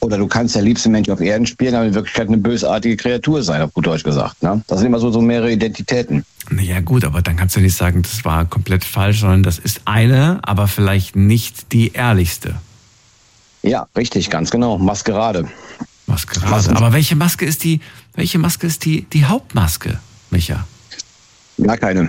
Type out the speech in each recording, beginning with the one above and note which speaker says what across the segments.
Speaker 1: Oder du kannst der liebste Mensch auf Erden spielen, aber in Wirklichkeit eine bösartige Kreatur sein, auf gut Deutsch gesagt. Ne? Das sind immer so mehrere Identitäten.
Speaker 2: Naja gut, aber dann kannst du nicht sagen, das war komplett falsch, sondern das ist eine, aber vielleicht nicht die ehrlichste.
Speaker 1: Ja, richtig, ganz genau. Maskerade.
Speaker 2: Aber welche Maske ist die Hauptmaske, Micha?
Speaker 1: Gar keine.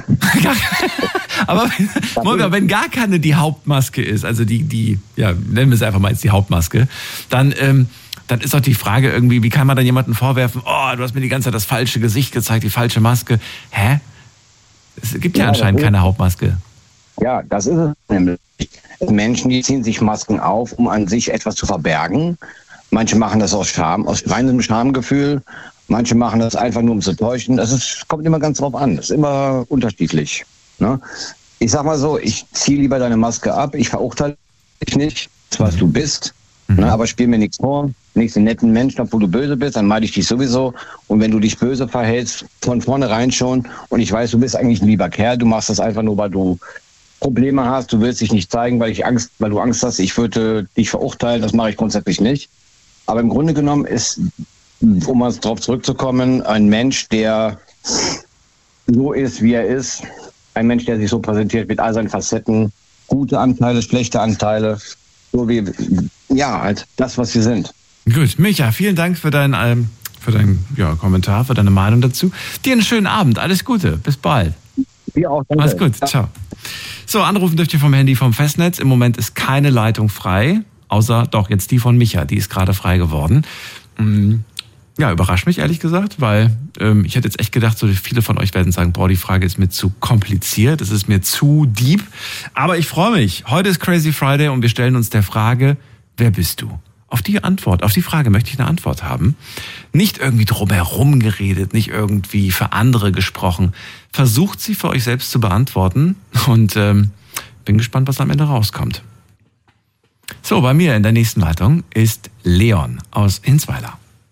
Speaker 2: Aber wenn gar keine die Hauptmaske ist, also die nennen wir es einfach mal jetzt die Hauptmaske, dann ist doch die Frage irgendwie, wie kann man dann jemandem vorwerfen, du hast mir die ganze Zeit das falsche Gesicht gezeigt, die falsche Maske. Hä? Es gibt ja anscheinend keine Hauptmaske.
Speaker 1: Ja, das ist es nämlich. Menschen, die ziehen sich Masken auf, um an sich etwas zu verbergen. Manche machen das aus Scham, aus reinem Schamgefühl. Manche machen das einfach nur, um zu täuschen. Kommt immer ganz drauf an. Das ist immer unterschiedlich. Ne? Ich sag mal so, ich ziehe lieber deine Maske ab. Ich verurteile dich nicht, was du bist. Ne? Aber spiel mir nichts vor. Nicht den netten Menschen, obwohl du böse bist, dann meide ich dich sowieso. Und wenn du dich böse verhältst, von vornherein schon, und ich weiß, du bist eigentlich ein lieber Kerl, du machst das einfach nur, weil du Probleme hast, du willst dich nicht zeigen, weil du Angst hast, ich würde dich verurteilen, das mache ich grundsätzlich nicht. Aber im Grunde genommen ist, um mal darauf zurückzukommen, ein Mensch, der so ist, wie er ist, ein Mensch, der sich so präsentiert mit all seinen Facetten, gute Anteile, schlechte Anteile, so wie, halt das, was wir sind.
Speaker 2: Gut, Micha, vielen Dank für deinen Kommentar, für deine Meinung dazu. Dir einen schönen Abend, alles Gute, bis bald.
Speaker 1: Dir auch, danke.
Speaker 2: Mach's gut, ciao. So, anrufen dürft ihr vom Handy vom Festnetz. Im Moment ist keine Leitung frei, außer doch jetzt die von Micha, die ist gerade frei geworden. Ja, überrascht mich ehrlich gesagt, weil ich hätte jetzt echt gedacht, so viele von euch werden sagen, die Frage ist mir zu kompliziert, es ist mir zu deep. Aber ich freue mich. Heute ist Crazy Friday und wir stellen uns der Frage, wer bist du? Auf die Frage möchte ich eine Antwort haben. Nicht irgendwie drumherum geredet, nicht irgendwie für andere gesprochen. Versucht sie für euch selbst zu beantworten und bin gespannt, was am Ende rauskommt. So, bei mir in der nächsten Leitung ist Leon aus Hinsweiler.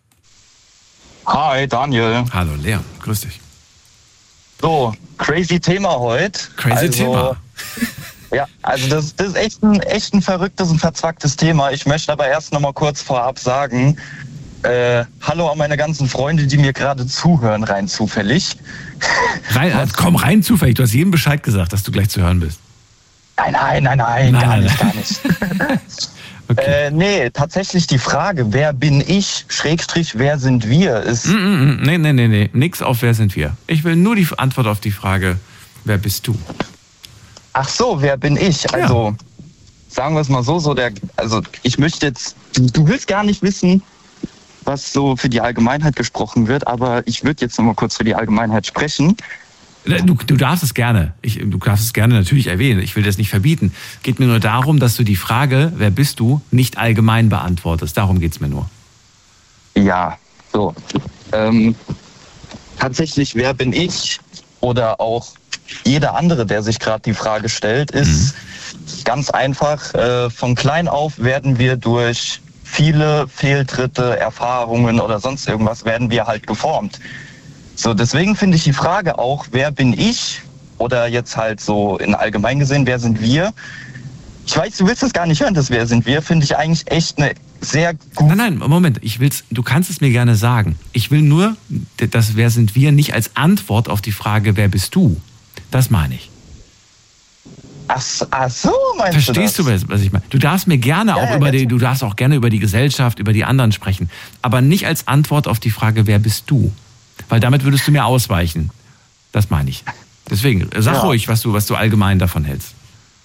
Speaker 3: Hi, Daniel.
Speaker 2: Hallo Leon, grüß dich.
Speaker 3: So, crazy Thema heute.
Speaker 2: Thema.
Speaker 3: Ja, also das ist echt ein verrücktes und verzwacktes Thema. Ich möchte aber erst noch mal kurz vorab sagen, hallo an meine ganzen Freunde, die mir gerade zuhören, rein zufällig.
Speaker 2: Rein zufällig. Du hast jedem Bescheid gesagt, dass du gleich zu hören bist.
Speaker 3: Nein, gar nicht. Okay. Nee, tatsächlich die Frage, wer bin ich, / wer sind wir, ist...
Speaker 2: Nee, nix auf wer sind wir. Ich will nur die Antwort auf die Frage, wer bist du?
Speaker 3: Ach so, wer bin ich? Also, sagen wir es mal so, ich möchte jetzt, du willst gar nicht wissen, was so für die Allgemeinheit gesprochen wird, aber ich würde jetzt noch mal kurz für die Allgemeinheit sprechen.
Speaker 2: Du darfst es gerne. Du darfst es gerne natürlich erwähnen. Ich will das nicht verbieten. Geht mir nur darum, dass du die Frage, wer bist du, nicht allgemein beantwortest. Darum geht's mir nur.
Speaker 3: Ja, so. Tatsächlich, wer bin ich? Oder auch jeder andere, der sich gerade die Frage stellt, ist ganz einfach. Von klein auf werden wir durch viele Fehltritte, Erfahrungen oder sonst irgendwas, werden wir halt geformt. So, deswegen finde ich die Frage auch, wer bin ich? Oder jetzt halt so in allgemein gesehen, wer sind wir? Ich weiß, du willst das gar nicht hören, das wer sind wir, finde ich eigentlich echt eine sehr gute...
Speaker 2: Nein, Moment, du kannst es mir gerne sagen. Ich will nur, das wer sind wir nicht als Antwort auf die Frage, wer bist du? Das meine ich.
Speaker 3: Ach so, meinst
Speaker 2: Verstehst
Speaker 3: du das?
Speaker 2: Verstehst du, was ich meine? Du darfst mir gerne du darfst auch gerne über die Gesellschaft, über die anderen sprechen, aber nicht als Antwort auf die Frage, wer bist du? Weil damit würdest du mir ausweichen. Das meine ich. Deswegen, sag ruhig, was du allgemein davon hältst.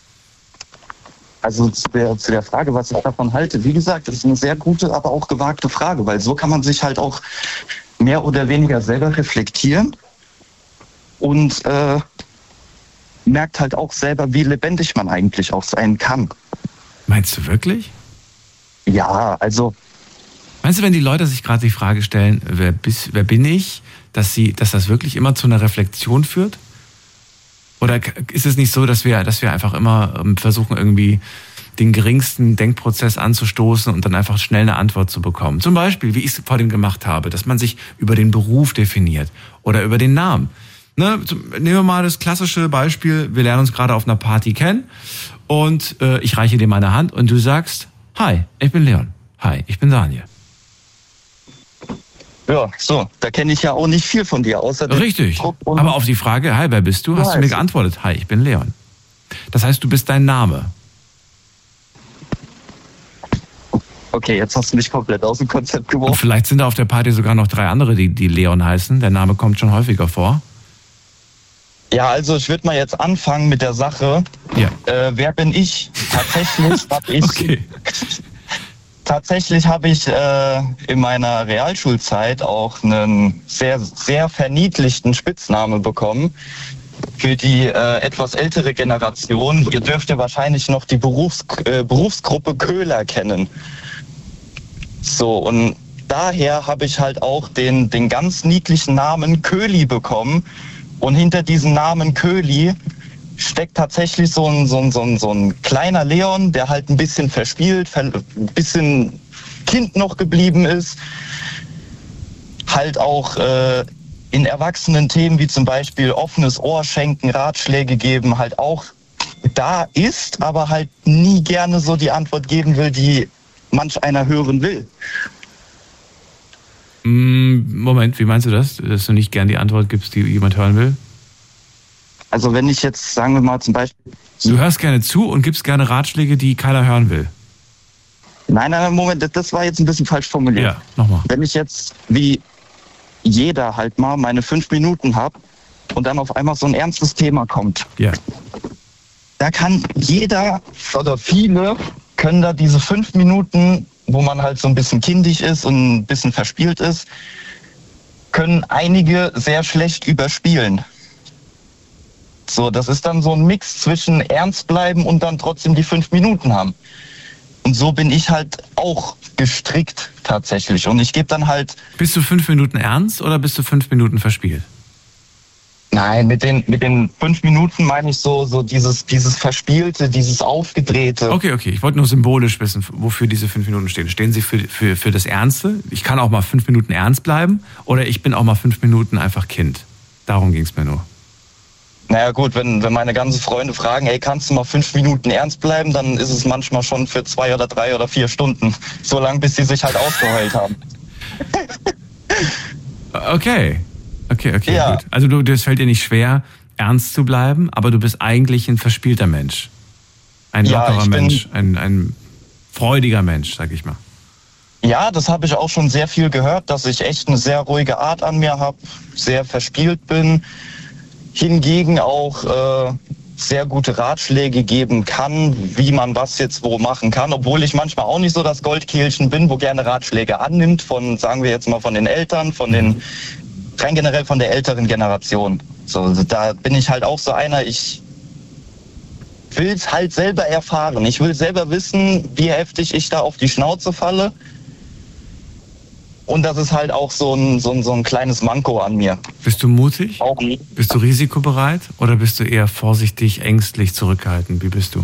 Speaker 3: Also zu der Frage, was ich davon halte, wie gesagt, das ist eine sehr gute, aber auch gewagte Frage, weil so kann man sich halt auch mehr oder weniger selber reflektieren und merkt halt auch selber, wie lebendig man eigentlich auch sein kann.
Speaker 2: Meinst du wirklich?
Speaker 3: Ja, also...
Speaker 2: Meinst du, wenn die Leute sich gerade die Frage stellen, wer bin ich, dass das wirklich immer zu einer Reflexion führt? Oder ist es nicht so, dass wir einfach immer versuchen, irgendwie den geringsten Denkprozess anzustoßen und dann einfach schnell eine Antwort zu bekommen? Zum Beispiel, wie ich es vorhin gemacht habe, dass man sich über den Beruf definiert oder über den Namen. Ne? Nehmen wir mal das klassische Beispiel, wir lernen uns gerade auf einer Party kennen und ich reiche dir meine Hand und du sagst, hi, ich bin Leon. Hi, ich bin Daniel.
Speaker 3: Ja, so, da kenne ich ja auch nicht viel von dir, außer
Speaker 2: Richtig, aber auf die Frage, hi, wer bist du, hast du mir geantwortet, hi, ich bin Leon. Das heißt, du bist dein Name.
Speaker 3: Okay, jetzt hast du mich komplett aus dem Konzept geworfen.
Speaker 2: Und vielleicht sind da auf der Party sogar noch 3 andere, die Leon heißen. Der Name kommt schon häufiger vor.
Speaker 3: Ja, also ich würde mal jetzt anfangen mit der Sache.
Speaker 2: Ja.
Speaker 3: Wer bin ich? Tatsächlich habe ich in meiner Realschulzeit auch einen sehr, sehr verniedlichten Spitznamen bekommen. Für die etwas ältere Generation, ihr dürft ja wahrscheinlich noch die Berufsgruppe Köhler kennen. So, und daher habe ich halt auch den ganz niedlichen Namen Köhli bekommen. Und hinter diesem Namen Köhli steckt tatsächlich so ein kleiner Leon, der halt ein bisschen verspielt, ein bisschen Kind noch geblieben ist. Halt auch in erwachsenen Themen wie zum Beispiel offenes Ohr schenken, Ratschläge geben, halt auch da ist, aber halt nie gerne so die Antwort geben will, die manch einer hören will.
Speaker 2: Moment, wie meinst du das? Dass du nicht gern die Antwort gibst, die jemand hören will?
Speaker 3: Also wenn ich jetzt, sagen wir mal zum Beispiel...
Speaker 2: Du hörst gerne zu und gibst gerne Ratschläge, die keiner hören will.
Speaker 3: Nein, Moment, das war jetzt ein bisschen falsch formuliert.
Speaker 2: Ja, nochmal.
Speaker 3: Wenn ich jetzt wie jeder halt mal meine 5 Minuten habe und dann auf einmal so ein ernstes Thema kommt.
Speaker 2: Ja.
Speaker 3: Da kann jeder oder viele können da diese 5 Minuten, wo man halt so ein bisschen kindisch ist und ein bisschen verspielt ist, können einige sehr schlecht überspielen. So, das ist dann so ein Mix zwischen ernst bleiben und dann trotzdem die 5 Minuten haben. Und so bin ich halt auch gestrickt tatsächlich. Und ich gebe dann halt...
Speaker 2: Bist du 5 Minuten ernst oder bist du 5 Minuten verspielt?
Speaker 3: Nein, mit den 5 Minuten meine ich so dieses Verspielte, dieses Aufgedrehte.
Speaker 2: Okay. Ich wollte nur symbolisch wissen, wofür diese 5 Minuten stehen. Stehen sie für das Ernste? Ich kann auch mal 5 Minuten ernst bleiben oder ich bin auch mal 5 Minuten einfach Kind. Darum ging es mir nur.
Speaker 3: Naja gut, wenn meine ganzen Freunde fragen, hey, kannst du mal 5 Minuten ernst bleiben, dann ist es manchmal schon für 2 oder 3 oder 4 Stunden. So lange, bis sie sich halt ausgeheult haben.
Speaker 2: Okay,
Speaker 3: ja.
Speaker 2: gut. Also das fällt dir nicht schwer, ernst zu bleiben, aber du bist eigentlich ein verspielter Mensch. Ein lockerer Mensch, ein freudiger Mensch, sag ich mal.
Speaker 3: Ja, das habe ich auch schon sehr viel gehört, dass ich echt eine sehr ruhige Art an mir habe, sehr verspielt bin. Hingegen auch sehr gute Ratschläge geben kann, wie man was jetzt wo machen kann, obwohl ich manchmal auch nicht so das Goldkehlchen bin, wo gerne Ratschläge annimmt von, sagen wir jetzt mal, von den Eltern, rein generell von der älteren Generation. So, da bin ich halt auch so einer, ich will es halt selber erfahren. Ich will selber wissen, wie heftig ich da auf die Schnauze falle. Und das ist halt auch so ein kleines Manko an mir.
Speaker 2: Bist du mutig?
Speaker 3: Auch nie.
Speaker 2: Bist du risikobereit oder bist du eher vorsichtig, ängstlich, zurückhaltend? Wie bist du?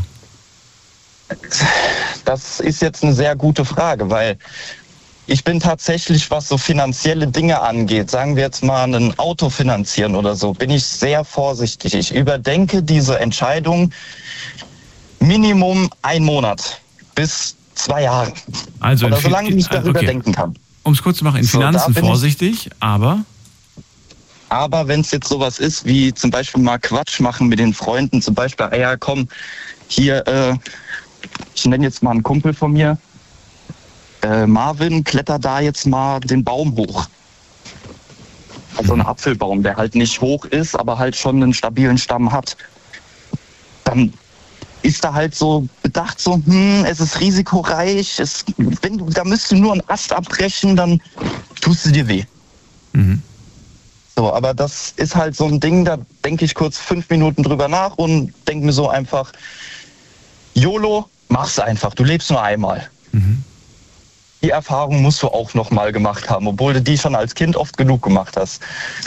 Speaker 3: Das ist jetzt eine sehr gute Frage, weil ich bin tatsächlich, was so finanzielle Dinge angeht, sagen wir jetzt mal ein Auto finanzieren oder so, bin ich sehr vorsichtig. Ich überdenke diese Entscheidung Minimum 1 Monat bis 2 Jahre.
Speaker 2: Also
Speaker 3: oder solange ich darüber denken kann.
Speaker 2: Um es kurz zu machen, in Finanzen vorsichtig, aber
Speaker 3: wenn es jetzt sowas ist, wie zum Beispiel mal Quatsch machen mit den Freunden, zum Beispiel, ja komm, hier, ich nenne jetzt mal einen Kumpel von mir, Marvin, kletter da jetzt mal den Baum hoch. Also ein Apfelbaum, der halt nicht hoch ist, aber halt schon einen stabilen Stamm hat. Dann ist da halt so bedacht, so, es ist risikoreich, da müsst du nur einen Ast abbrechen, dann tust du dir weh.
Speaker 2: Mhm.
Speaker 3: So, aber das ist halt so ein Ding, da denke ich kurz 5 Minuten drüber nach und denke mir so einfach, YOLO, mach's einfach, du lebst nur einmal.
Speaker 2: Mhm.
Speaker 3: Die Erfahrung musst du auch noch mal gemacht haben, obwohl du die schon als Kind oft genug gemacht hast.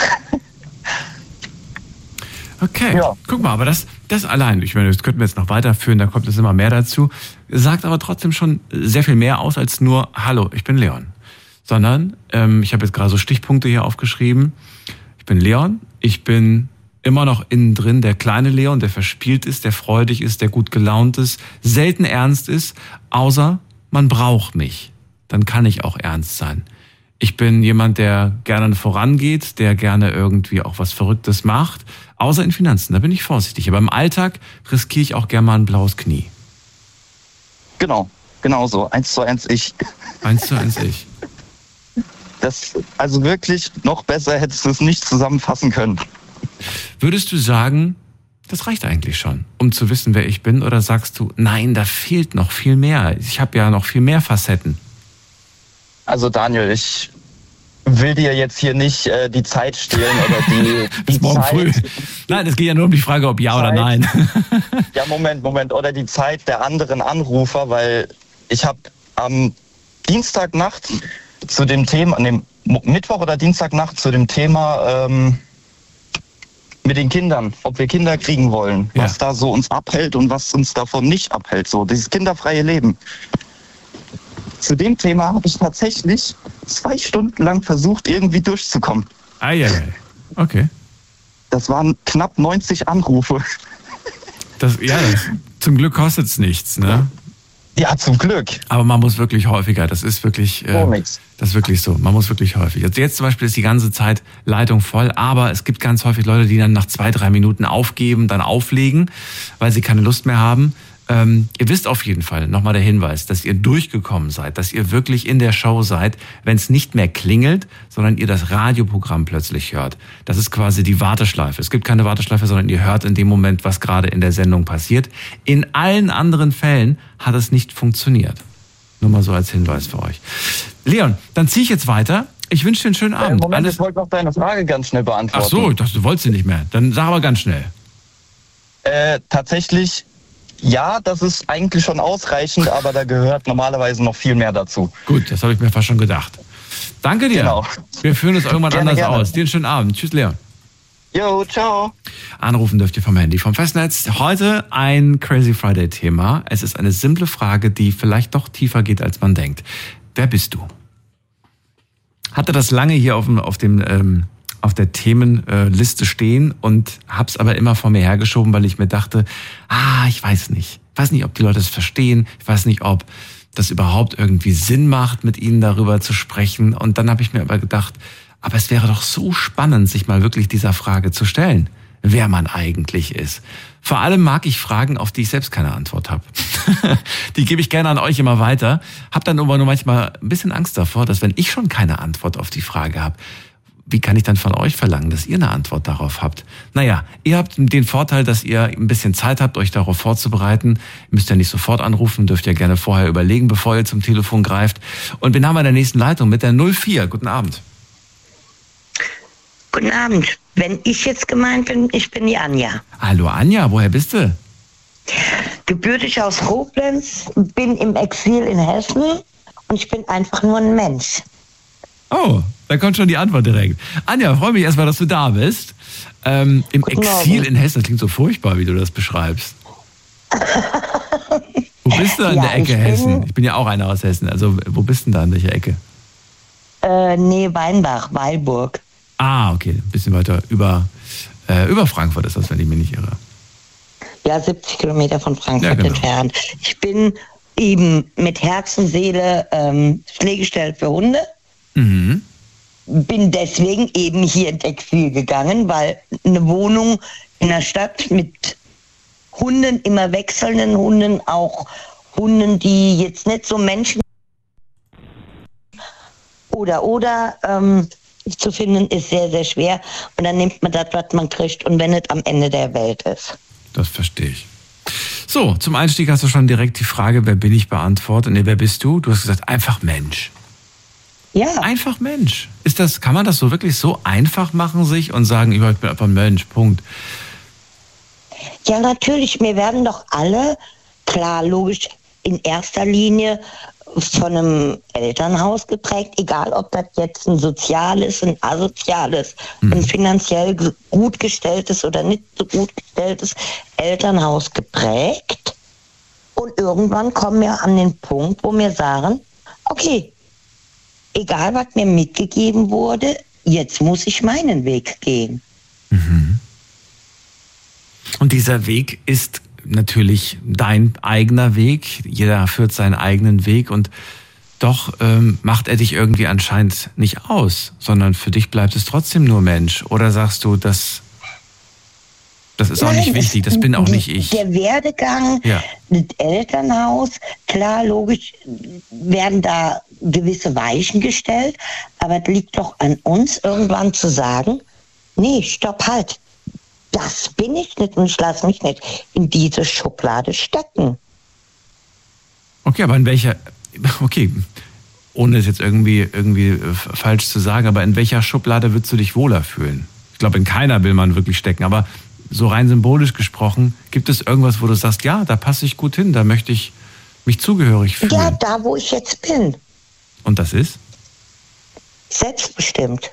Speaker 2: Okay,
Speaker 3: ja.
Speaker 2: Guck mal, aber das allein, ich meine, das könnten wir jetzt noch weiterführen, da kommt es immer mehr dazu, sagt aber trotzdem schon sehr viel mehr aus als nur, hallo, ich bin Leon. Sondern, ich habe jetzt gerade so Stichpunkte hier aufgeschrieben, ich bin Leon, ich bin immer noch innen drin der kleine Leon, der verspielt ist, der freudig ist, der gut gelaunt ist, selten ernst ist, außer man braucht mich. dann kann ich auch ernst sein. Ich bin jemand, der gerne vorangeht, der gerne irgendwie auch was Verrücktes macht. Außer in Finanzen, da bin ich vorsichtig. Aber im Alltag riskiere ich auch gerne mal ein blaues Knie.
Speaker 3: Genau so. 1:1 ich.
Speaker 2: 1:1 ich.
Speaker 3: Das, also wirklich, noch besser hättest du es nicht zusammenfassen können.
Speaker 2: Würdest du sagen, das reicht eigentlich schon, um zu wissen, wer ich bin? Oder sagst du, nein, da fehlt noch viel mehr. Ich habe ja noch viel mehr Facetten.
Speaker 3: Also Daniel, ich will dir jetzt hier nicht die Zeit stehlen oder die
Speaker 2: morgen
Speaker 3: Zeit.
Speaker 2: Früh. Nein, es geht ja nur um die Frage, ob ja oder nein.
Speaker 3: Ja, Moment. Oder die Zeit der anderen Anrufer, weil ich habe am Dienstagnacht zu dem Thema, Mittwoch oder Dienstagnacht zu dem Thema mit den Kindern, ob wir Kinder kriegen wollen, was da so uns abhält und was uns davon nicht abhält, so dieses kinderfreie Leben. Zu dem Thema habe ich tatsächlich 2 Stunden lang versucht, irgendwie durchzukommen.
Speaker 2: Okay.
Speaker 3: Das waren knapp 90 Anrufe.
Speaker 2: Zum Glück kostet es nichts, ne?
Speaker 3: Ja, zum Glück.
Speaker 2: Aber man muss wirklich häufiger, das ist wirklich so, man muss wirklich häufig. Also jetzt zum Beispiel ist die ganze Zeit Leitung voll, aber es gibt ganz häufig Leute, die dann nach 2-3 Minuten aufgeben, dann auflegen, weil sie keine Lust mehr haben. Ihr wisst auf jeden Fall, nochmal der Hinweis, dass ihr durchgekommen seid, dass ihr wirklich in der Show seid, wenn es nicht mehr klingelt, sondern ihr das Radioprogramm plötzlich hört. Das ist quasi die Warteschleife. Es gibt keine Warteschleife, sondern ihr hört in dem Moment, was gerade in der Sendung passiert. In allen anderen Fällen hat es nicht funktioniert. Nur mal so als Hinweis für euch. Leon, dann ziehe ich jetzt weiter. Ich wünsche dir einen schönen Abend.
Speaker 3: Moment, ich wollte noch deine Frage ganz schnell beantworten.
Speaker 2: Ach so, ich dachte, du wolltest sie nicht mehr. Dann sag aber ganz schnell.
Speaker 3: Tatsächlich, ja, das ist eigentlich schon ausreichend, aber da gehört normalerweise noch viel mehr dazu.
Speaker 2: Gut, das habe ich mir fast schon gedacht. Danke dir.
Speaker 3: Genau.
Speaker 2: Wir führen es irgendwann
Speaker 3: Gerne.
Speaker 2: aus. Dir einen schönen Abend. Tschüss, Leon.
Speaker 3: Jo, ciao.
Speaker 2: Anrufen dürft ihr vom Handy, vom Festnetz. Heute ein Crazy Friday-Thema. Es ist eine simple Frage, die vielleicht doch tiefer geht, als man denkt. Wer bist du? Hatte das lange hier auf der Themenliste stehen und hab's aber immer vor mir hergeschoben, weil ich mir dachte, ich weiß nicht. Ich weiß nicht, ob die Leute es verstehen. Ich weiß nicht, ob das überhaupt irgendwie Sinn macht, mit ihnen darüber zu sprechen. Und dann habe ich mir aber gedacht, aber es wäre doch so spannend, sich mal wirklich dieser Frage zu stellen, wer man eigentlich ist. Vor allem mag ich Fragen, auf die ich selbst keine Antwort habe. Die gebe ich gerne an euch immer weiter. Hab dann aber nur manchmal ein bisschen Angst davor, dass wenn ich schon keine Antwort auf die Frage habe, wie kann ich dann von euch verlangen, dass ihr eine Antwort darauf habt? Naja, ihr habt den Vorteil, dass ihr ein bisschen Zeit habt, euch darauf vorzubereiten. Ihr müsst ja nicht sofort anrufen, dürft ja gerne vorher überlegen, bevor ihr zum Telefon greift. Und wen haben wir in der nächsten Leitung mit der 04? Guten Abend.
Speaker 4: Guten Abend. Wenn ich jetzt gemeint bin, ich bin die Anja.
Speaker 2: Hallo Anja, woher bist du?
Speaker 4: Gebürtig aus Koblenz, bin im Exil in Hessen und ich bin einfach nur ein Mensch.
Speaker 2: Oh, da kommt schon die Antwort direkt. Anja, freue mich erstmal, dass du da bist. Im Exil in Hessen, das klingt so furchtbar, wie du das beschreibst. Wo bist du in der Ecke Hessen? Ich bin ja auch einer aus Hessen. Also wo bist du denn da, in welcher Ecke?
Speaker 4: Nee, Weinbach, Weilburg.
Speaker 2: Ah, okay. Ein bisschen weiter über Frankfurt ist das, wenn ich mich nicht irre.
Speaker 4: Ja, 70 Kilometer von Frankfurt
Speaker 2: genau.
Speaker 4: entfernt. Ich bin eben mit Herz und Seele Pflegestelle für Hunde.
Speaker 2: Mhm.
Speaker 4: Bin deswegen eben hier ins Exil gegangen, weil eine Wohnung in der Stadt mit Hunden, immer wechselnden Hunden, auch Hunden, die jetzt nicht so Menschen oder zu finden, ist sehr, sehr schwer. Und dann nimmt man das, was man kriegt, und wenn es am Ende der Welt ist.
Speaker 2: Das verstehe ich. So, zum Einstieg hast du schon direkt die Frage, wer bin ich, beantwortet. Nee, wer bist du? Du hast gesagt, einfach Mensch.
Speaker 4: Ja.
Speaker 2: Einfach Mensch. Kann man das so wirklich so einfach machen sich und sagen, ich bin einfach ein Mensch, Punkt?
Speaker 4: Ja, natürlich. Wir werden doch alle, klar, logisch, in erster Linie von einem Elternhaus geprägt, egal ob das jetzt ein soziales, ein asoziales, ein finanziell gut gestelltes oder nicht so gut gestelltes Elternhaus geprägt. Und irgendwann kommen wir an den Punkt, wo wir sagen, okay, egal was mir mitgegeben wurde, jetzt muss ich meinen Weg gehen.
Speaker 2: Mhm. Und dieser Weg ist natürlich dein eigener Weg. Jeder führt seinen eigenen Weg und doch macht er dich irgendwie anscheinend nicht aus, sondern für dich bleibt es trotzdem nur Mensch. Oder sagst du, das ist auch nicht wichtig, das bin auch nicht ich.
Speaker 4: Der Werdegang, das Elternhaus, klar, logisch werden da gewisse Weichen gestellt, aber es liegt doch an uns, irgendwann zu sagen, nee, stopp, halt. Das bin ich nicht und ich lasse mich nicht in diese Schublade stecken.
Speaker 2: Okay, aber ohne es jetzt irgendwie falsch zu sagen, aber in welcher Schublade würdest du dich wohler fühlen? Ich glaube, in keiner will man wirklich stecken, aber so rein symbolisch gesprochen, gibt es irgendwas, wo du sagst, ja, da passe ich gut hin, da möchte ich mich zugehörig fühlen?
Speaker 4: Ja, da, wo ich jetzt bin.
Speaker 2: Und das ist?
Speaker 4: Selbstbestimmt.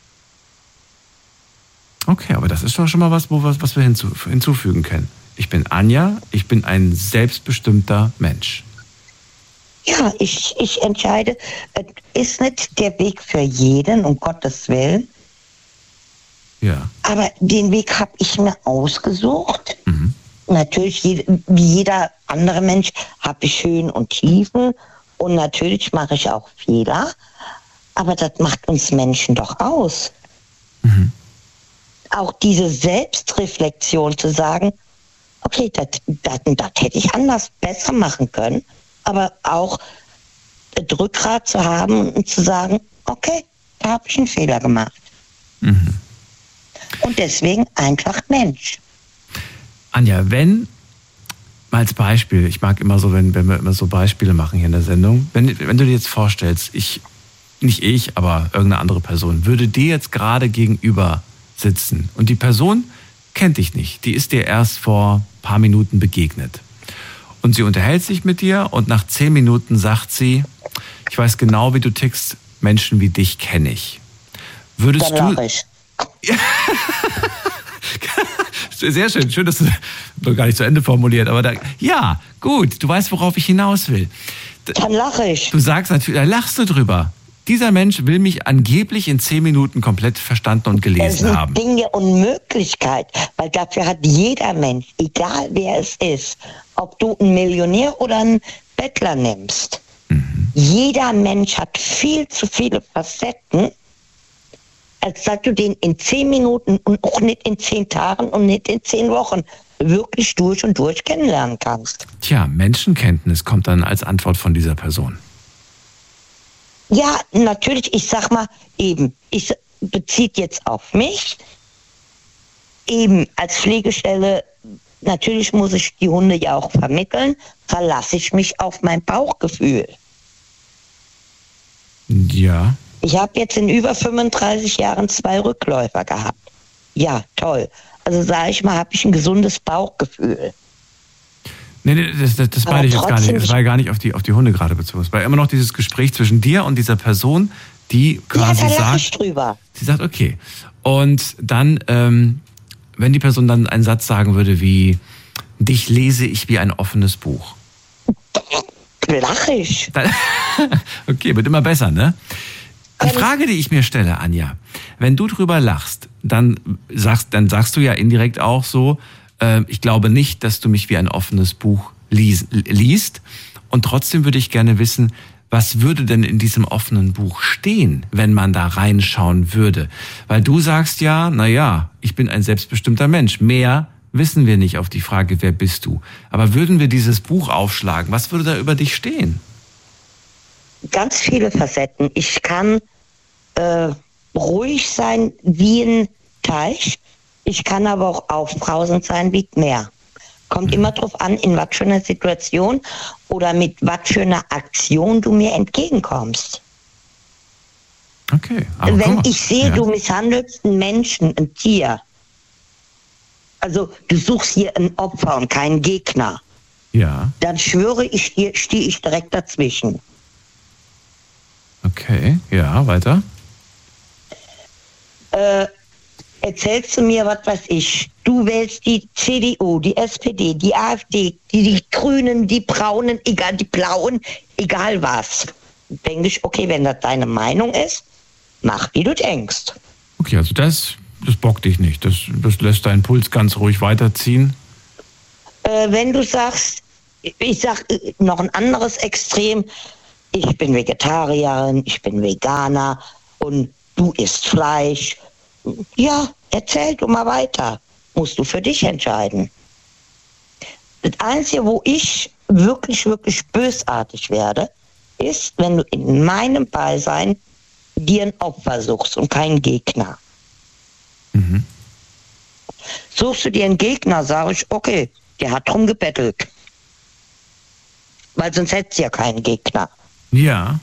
Speaker 2: Okay, aber das ist doch schon mal was wir hinzufügen können. Ich bin Anja, ich bin ein selbstbestimmter Mensch.
Speaker 4: Ja, ich entscheide, es ist nicht der Weg für jeden, um Gottes Willen.
Speaker 2: Ja.
Speaker 4: Aber den Weg habe ich mir ausgesucht. Mhm. Natürlich, wie jeder andere Mensch, habe ich Höhen und Tiefen. Und natürlich mache ich auch Fehler. Aber das macht uns Menschen doch aus. Mhm. Auch diese Selbstreflexion zu sagen, okay, das hätte ich anders, besser machen können. Aber auch das Rückgrat zu haben und zu sagen, okay, da habe ich einen Fehler gemacht. Mhm. Und deswegen einfach Mensch.
Speaker 2: Anja, wenn, mal als Beispiel, ich mag immer so, wenn wir immer so Beispiele machen hier in der Sendung, wenn du dir jetzt vorstellst, nicht ich, aber irgendeine andere Person, würde dir jetzt gerade gegenüber sitzen und die Person kennt dich nicht, die ist dir erst vor ein paar Minuten begegnet. Und sie unterhält sich mit dir und nach 10 Minuten sagt sie, ich weiß genau, wie du tickst, Menschen wie dich kenne ich. Würdest
Speaker 4: dann
Speaker 2: du...
Speaker 4: Ich.
Speaker 2: Sehr schön, schön, dass du gar nicht zu Ende formuliert, aber ja, gut, du weißt, worauf ich hinaus will.
Speaker 4: Dann lache ich.
Speaker 2: Du sagst natürlich, da lachst du drüber. Dieser Mensch will mich angeblich in 10 Minuten komplett verstanden und gelesen haben.
Speaker 4: Das sind Dinge und Möglichkeit, weil dafür hat jeder Mensch, egal wer es ist, ob du einen Millionär oder einen Bettler nimmst, jeder Mensch hat viel zu viele Facetten, als dass du den in 10 Minuten und auch nicht in 10 Tagen und nicht in 10 Wochen wirklich durch und durch kennenlernen kannst.
Speaker 2: Tja, Menschenkenntnis kommt dann als Antwort von dieser Person.
Speaker 4: Ja, natürlich, ich sag mal eben, ich beziehe jetzt auf mich, eben als Pflegestelle, natürlich muss ich die Hunde ja auch vermitteln, verlasse ich mich auf mein Bauchgefühl.
Speaker 2: Ja.
Speaker 4: Ich habe jetzt in über 35 Jahren 2 Rückläufer gehabt. Ja, toll. Also sage ich mal, habe ich ein gesundes Bauchgefühl.
Speaker 2: Nee, das meine ich jetzt gar nicht. Es war ja gar nicht auf die Hunde gerade bezogen. Es war immer noch dieses Gespräch zwischen dir und dieser Person, die quasi sagt, sie sagt, okay. Und dann, wenn die Person dann einen Satz sagen würde wie, dich lese ich wie ein offenes Buch.
Speaker 4: Lach ich.
Speaker 2: Okay, wird immer besser, ne? Die Frage, die ich mir stelle, Anja, wenn du drüber lachst, dann sagst du ja indirekt auch so, ich glaube nicht, dass du mich wie ein offenes Buch liest. Und trotzdem würde ich gerne wissen, was würde denn in diesem offenen Buch stehen, wenn man da reinschauen würde? Weil du sagst ja, naja, ich bin ein selbstbestimmter Mensch. Mehr wissen wir nicht auf die Frage, wer bist du? Aber würden wir dieses Buch aufschlagen, was würde da über dich stehen?
Speaker 4: Ganz viele Facetten. Ich kann ruhig sein wie ein Teich. Ich kann aber auch aufbrausend sein wie Meer. Kommt immer drauf an, in was für einer Situation oder mit was für einer Aktion du mir entgegenkommst.
Speaker 2: Okay.
Speaker 4: Aber wenn ich sehe, du misshandelst einen Menschen, ein Tier, also du suchst hier ein Opfer und keinen Gegner, dann schwöre ich dir, stehe ich direkt dazwischen.
Speaker 2: Okay, ja, weiter.
Speaker 4: Erzählst du mir, was weiß ich, du wählst die CDU, die SPD, die AfD, die Grünen, die Braunen, egal, die Blauen, egal was. Denke ich, okay, wenn das deine Meinung ist, mach, wie du denkst.
Speaker 2: Okay, also das bockt dich nicht, das lässt deinen Puls ganz ruhig weiterziehen.
Speaker 4: Wenn du sagst, ich sag noch ein anderes Extrem, ich bin Vegetarierin, ich bin Veganer und du isst Fleisch. Ja, erzähl du mal weiter. Musst du für dich entscheiden. Das Einzige, wo ich wirklich, wirklich bösartig werde, ist, wenn du in meinem Beisein dir ein Opfer suchst und keinen Gegner.
Speaker 2: Mhm.
Speaker 4: Suchst du dir einen Gegner, sage ich, okay, der hat drum gebettelt. Weil sonst hättest du ja keinen Gegner.
Speaker 2: Ja.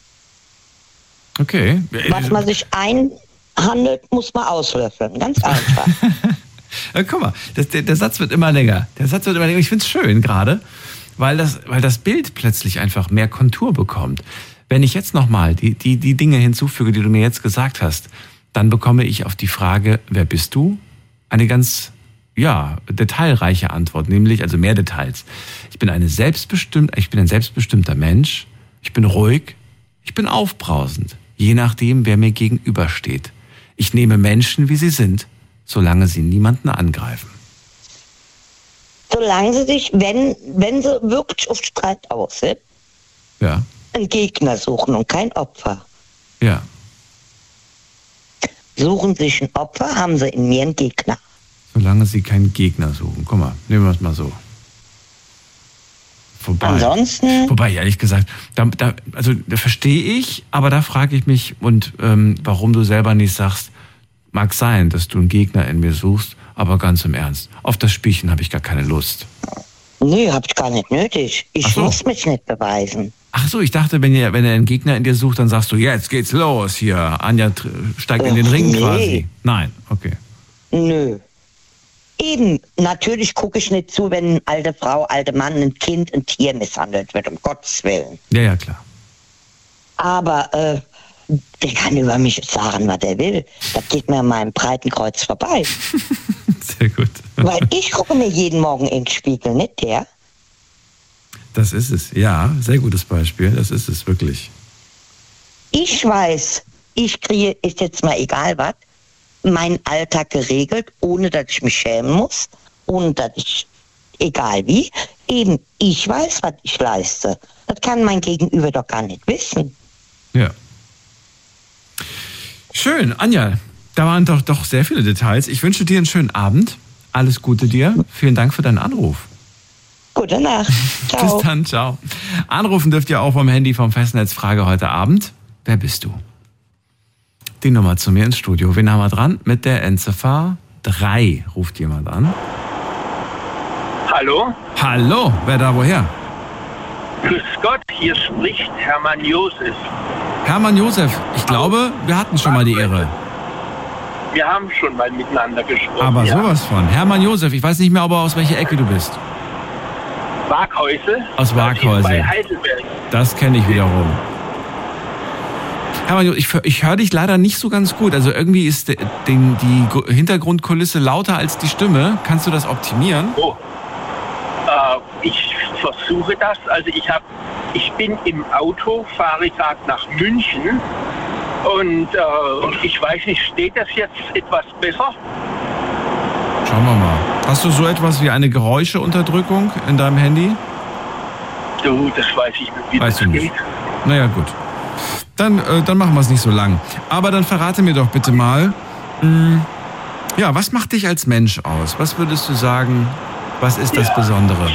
Speaker 2: Okay.
Speaker 4: Was man sich einhandelt, muss man auslöffeln. Ganz einfach.
Speaker 2: Ja, guck mal, der Satz wird immer länger. Ich finde es schön gerade, weil das Bild plötzlich einfach mehr Kontur bekommt. Wenn ich jetzt nochmal die Dinge hinzufüge, die du mir jetzt gesagt hast, dann bekomme ich auf die Frage, wer bist du? Eine ganz, detailreiche Antwort, nämlich, also mehr Details. Ich bin ein selbstbestimmter Mensch, ich bin ruhig, ich bin aufbrausend, je nachdem, wer mir gegenübersteht. Ich nehme Menschen, wie sie sind, solange sie niemanden angreifen.
Speaker 4: Solange sie sich, wenn sie wirklich auf Streit aus sind,
Speaker 2: Ja.
Speaker 4: einen Gegner suchen und kein Opfer.
Speaker 2: Ja.
Speaker 4: Suchen sich ein Opfer, haben sie in mir einen Gegner.
Speaker 2: Solange sie keinen Gegner suchen. Guck mal, nehmen wir es mal so. Vorbei.
Speaker 4: Ansonsten,
Speaker 2: Wobei, ehrlich gesagt, da verstehe ich, aber da frage ich mich, warum du selber nicht sagst, mag sein, dass du einen Gegner in mir suchst, aber ganz im Ernst, auf das Spielchen habe ich gar keine Lust.
Speaker 4: nö, hab ich gar nicht nötig. Ich
Speaker 2: Ach so.
Speaker 4: muss mich nicht beweisen.
Speaker 2: Ach so, ich dachte, wenn er einen Gegner in dir sucht, dann sagst du, jetzt geht's los hier. Anja steigt in den Ring
Speaker 4: nee.
Speaker 2: quasi. Nein, okay.
Speaker 4: Nö. Eben, natürlich gucke ich nicht zu, wenn eine alte Frau, alte Mann, ein Kind, ein Tier misshandelt wird, um Gottes Willen.
Speaker 2: Ja, klar.
Speaker 4: Aber der kann über mich sagen, was er will. Das geht mir an meinem Breitenkreuz vorbei.
Speaker 2: Sehr gut.
Speaker 4: Weil ich gucke mir jeden Morgen in den Spiegel, nicht der.
Speaker 2: Das ist es. Ja, sehr gutes Beispiel. Das ist es wirklich.
Speaker 4: Ich weiß, ich kriege, ist jetzt mal egal was, meinen Alltag geregelt, ohne dass ich mich schämen muss, ohne dass ich, egal wie, eben ich weiß, was ich leiste. Das kann mein Gegenüber doch gar nicht wissen.
Speaker 2: Ja. Schön, Anja. Da waren doch sehr viele Details. Ich wünsche dir einen schönen Abend. Alles Gute dir. Vielen Dank für deinen Anruf.
Speaker 4: Gute Nacht. Ciao.
Speaker 2: Bis dann, ciao. Anrufen dürft ihr auch vom Handy vom Festnetz. Frage heute Abend. Wer bist du? Die Nummer zu mir ins Studio. Wen haben wir dran? Mit der Endziffer 3 ruft jemand an.
Speaker 5: Hallo,
Speaker 2: Hallo, wer da woher?
Speaker 5: grüß Gott, hier spricht Hermann Josef.
Speaker 2: Hermann Josef, ich glaube, wir hatten schon mal die Ehre.
Speaker 5: Wir haben schon mal miteinander gesprochen.
Speaker 2: Aber
Speaker 5: ja.
Speaker 2: sowas von. Hermann Josef, ich weiß nicht mehr, aus welcher Ecke du bist.
Speaker 5: Waghäusel.
Speaker 2: Aus
Speaker 5: Das
Speaker 2: Waghäusel.
Speaker 5: ist bei Heidelberg.
Speaker 2: Das kenne ich wiederum. Hermann Josef, ich höre dich leider nicht so ganz gut. Also irgendwie ist die Hintergrundkulisse lauter als die Stimme. Kannst du das optimieren?
Speaker 5: Oh. Ich versuche das. Also ich bin im Auto, fahre gerade nach München und ich weiß nicht, steht das jetzt etwas besser?
Speaker 2: Schauen wir mal. Hast du so etwas wie eine Geräuscheunterdrückung in deinem Handy?
Speaker 5: Du, das weiß ich nicht, wie
Speaker 2: Weißt
Speaker 5: das
Speaker 2: du nicht.
Speaker 5: geht.
Speaker 2: Naja, gut. Dann machen wir es nicht so lang. Aber dann verrate mir doch bitte mal, was macht dich als Mensch aus? Was würdest du sagen, was ist das
Speaker 5: Ja.
Speaker 2: Besondere?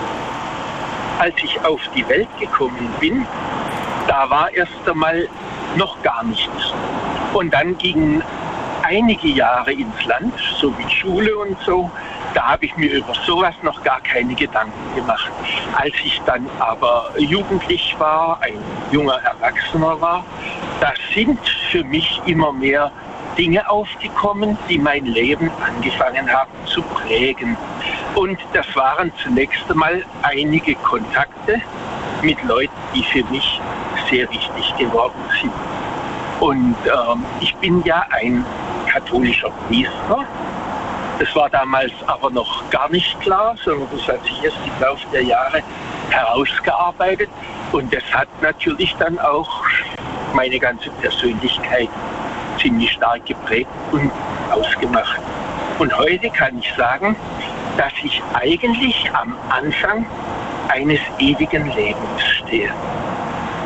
Speaker 5: Als ich auf die Welt gekommen bin, da war erst einmal noch gar nichts. Und dann gingen einige Jahre ins Land, so wie Schule und so. Da habe ich mir über sowas noch gar keine Gedanken gemacht. Als ich dann aber jugendlich war, ein junger Erwachsener war, da sind für mich immer mehr Dinge aufgekommen, die mein Leben angefangen haben zu prägen. Und das waren zunächst einmal einige Kontakte mit Leuten, die für mich sehr wichtig geworden sind. Und ich bin ja ein katholischer Priester. Das war damals aber noch gar nicht klar, sondern das hat sich erst im Laufe der Jahre herausgearbeitet. Und das hat natürlich dann auch meine ganze Persönlichkeit ziemlich stark geprägt und ausgemacht. Und heute kann ich sagen, dass ich eigentlich am Anfang eines ewigen Lebens stehe.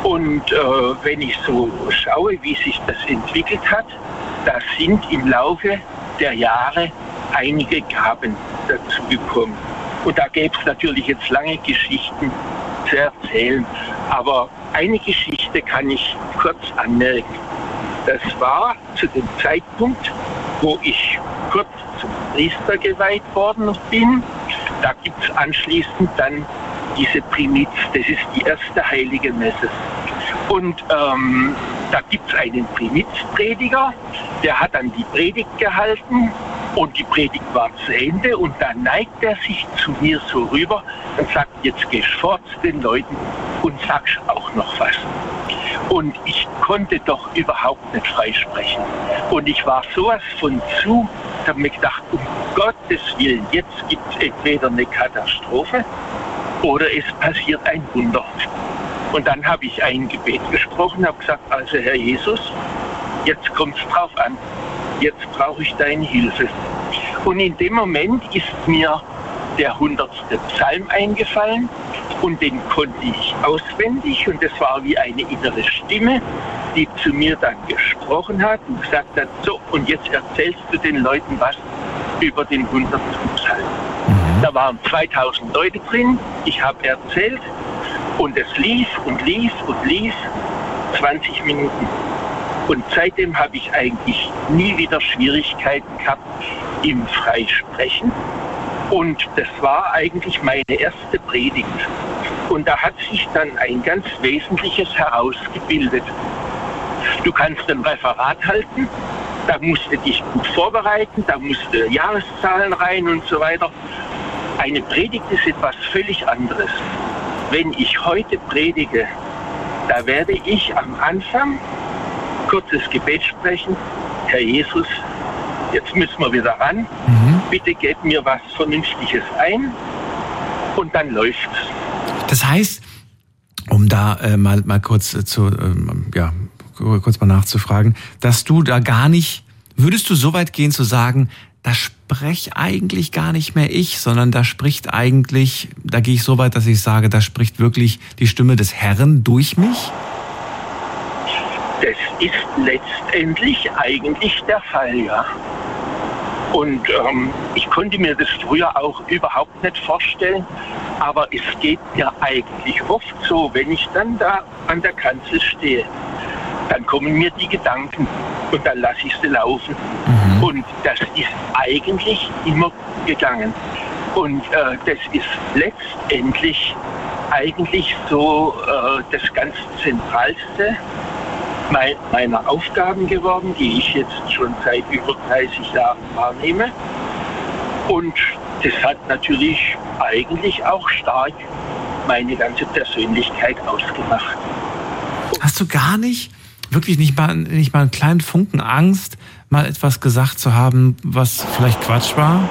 Speaker 5: Und wenn ich so schaue, wie sich das entwickelt hat, da sind im Laufe der Jahre einige Gaben dazu gekommen. Und da gäbe es natürlich jetzt lange Geschichten zu erzählen. Aber eine Geschichte kann ich kurz anmerken. Das war zu dem Zeitpunkt, wo ich kurz zum Priester geweiht worden bin. Da gibt es anschließend dann diese Primiz, das ist die erste heilige Messe. Und da gibt es einen Primizprediger, der hat dann die Predigt gehalten und die Predigt war zu Ende und dann neigt er sich zu mir so rüber und sagt, jetzt gehst du vor zu den Leuten und sagst auch noch was. Und ich konnte doch überhaupt nicht freisprechen. Und ich war sowas von zu, ich habe mir gedacht, um Gottes Willen, jetzt gibt es entweder eine Katastrophe oder es passiert ein Wunder. Und dann habe ich ein Gebet gesprochen, habe gesagt, also Herr Jesus, jetzt kommt es drauf an, jetzt brauche ich deine Hilfe. Und in dem Moment ist mir der 100. Psalm eingefallen und den konnte ich auswendig und das war wie eine innere Stimme, die zu mir dann gesprochen hat und gesagt hat, so und jetzt erzählst du den Leuten was über den 100. Psalm. Da waren 2000 Leute drin, ich habe erzählt und es lief und lief und lief 20 Minuten. Und seitdem habe ich eigentlich nie wieder Schwierigkeiten gehabt im Freisprechen. Und das war eigentlich meine erste Predigt. Und da hat sich dann ein ganz Wesentliches herausgebildet. Du kannst ein Referat halten, da musst du dich gut vorbereiten, da musst du Jahreszahlen rein und so weiter. Eine Predigt ist etwas völlig anderes. Wenn ich heute predige, da werde ich am Anfang kurzes Gebet sprechen. Herr Jesus, jetzt müssen wir wieder ran. Bitte gebt mir was Vernünftiges ein. Und dann läuft's.
Speaker 2: Das heißt, um da mal kurz kurz mal nachzufragen, dass du da gar nicht, würdest du so weit gehen zu sagen, da spreche eigentlich gar nicht mehr ich, sondern da spricht eigentlich, da gehe ich so weit, dass ich sage, da spricht wirklich die Stimme des Herrn durch mich?
Speaker 5: Das ist letztendlich eigentlich der Fall, ja. Und ich konnte mir das früher auch überhaupt nicht vorstellen, aber es geht mir eigentlich oft so, wenn ich dann da an der Kanzel stehe, dann kommen mir die Gedanken und dann lasse ich sie laufen. Und das ist eigentlich immer gegangen. Und das ist letztendlich eigentlich so das ganz Zentralste meiner Aufgaben geworden, die ich jetzt schon seit über 30 Jahren wahrnehme. Und das hat natürlich eigentlich auch stark meine ganze Persönlichkeit ausgemacht.
Speaker 2: Hast du gar nicht, wirklich nicht mal einen kleinen Funken Angst, mal etwas gesagt zu haben, was vielleicht Quatsch war?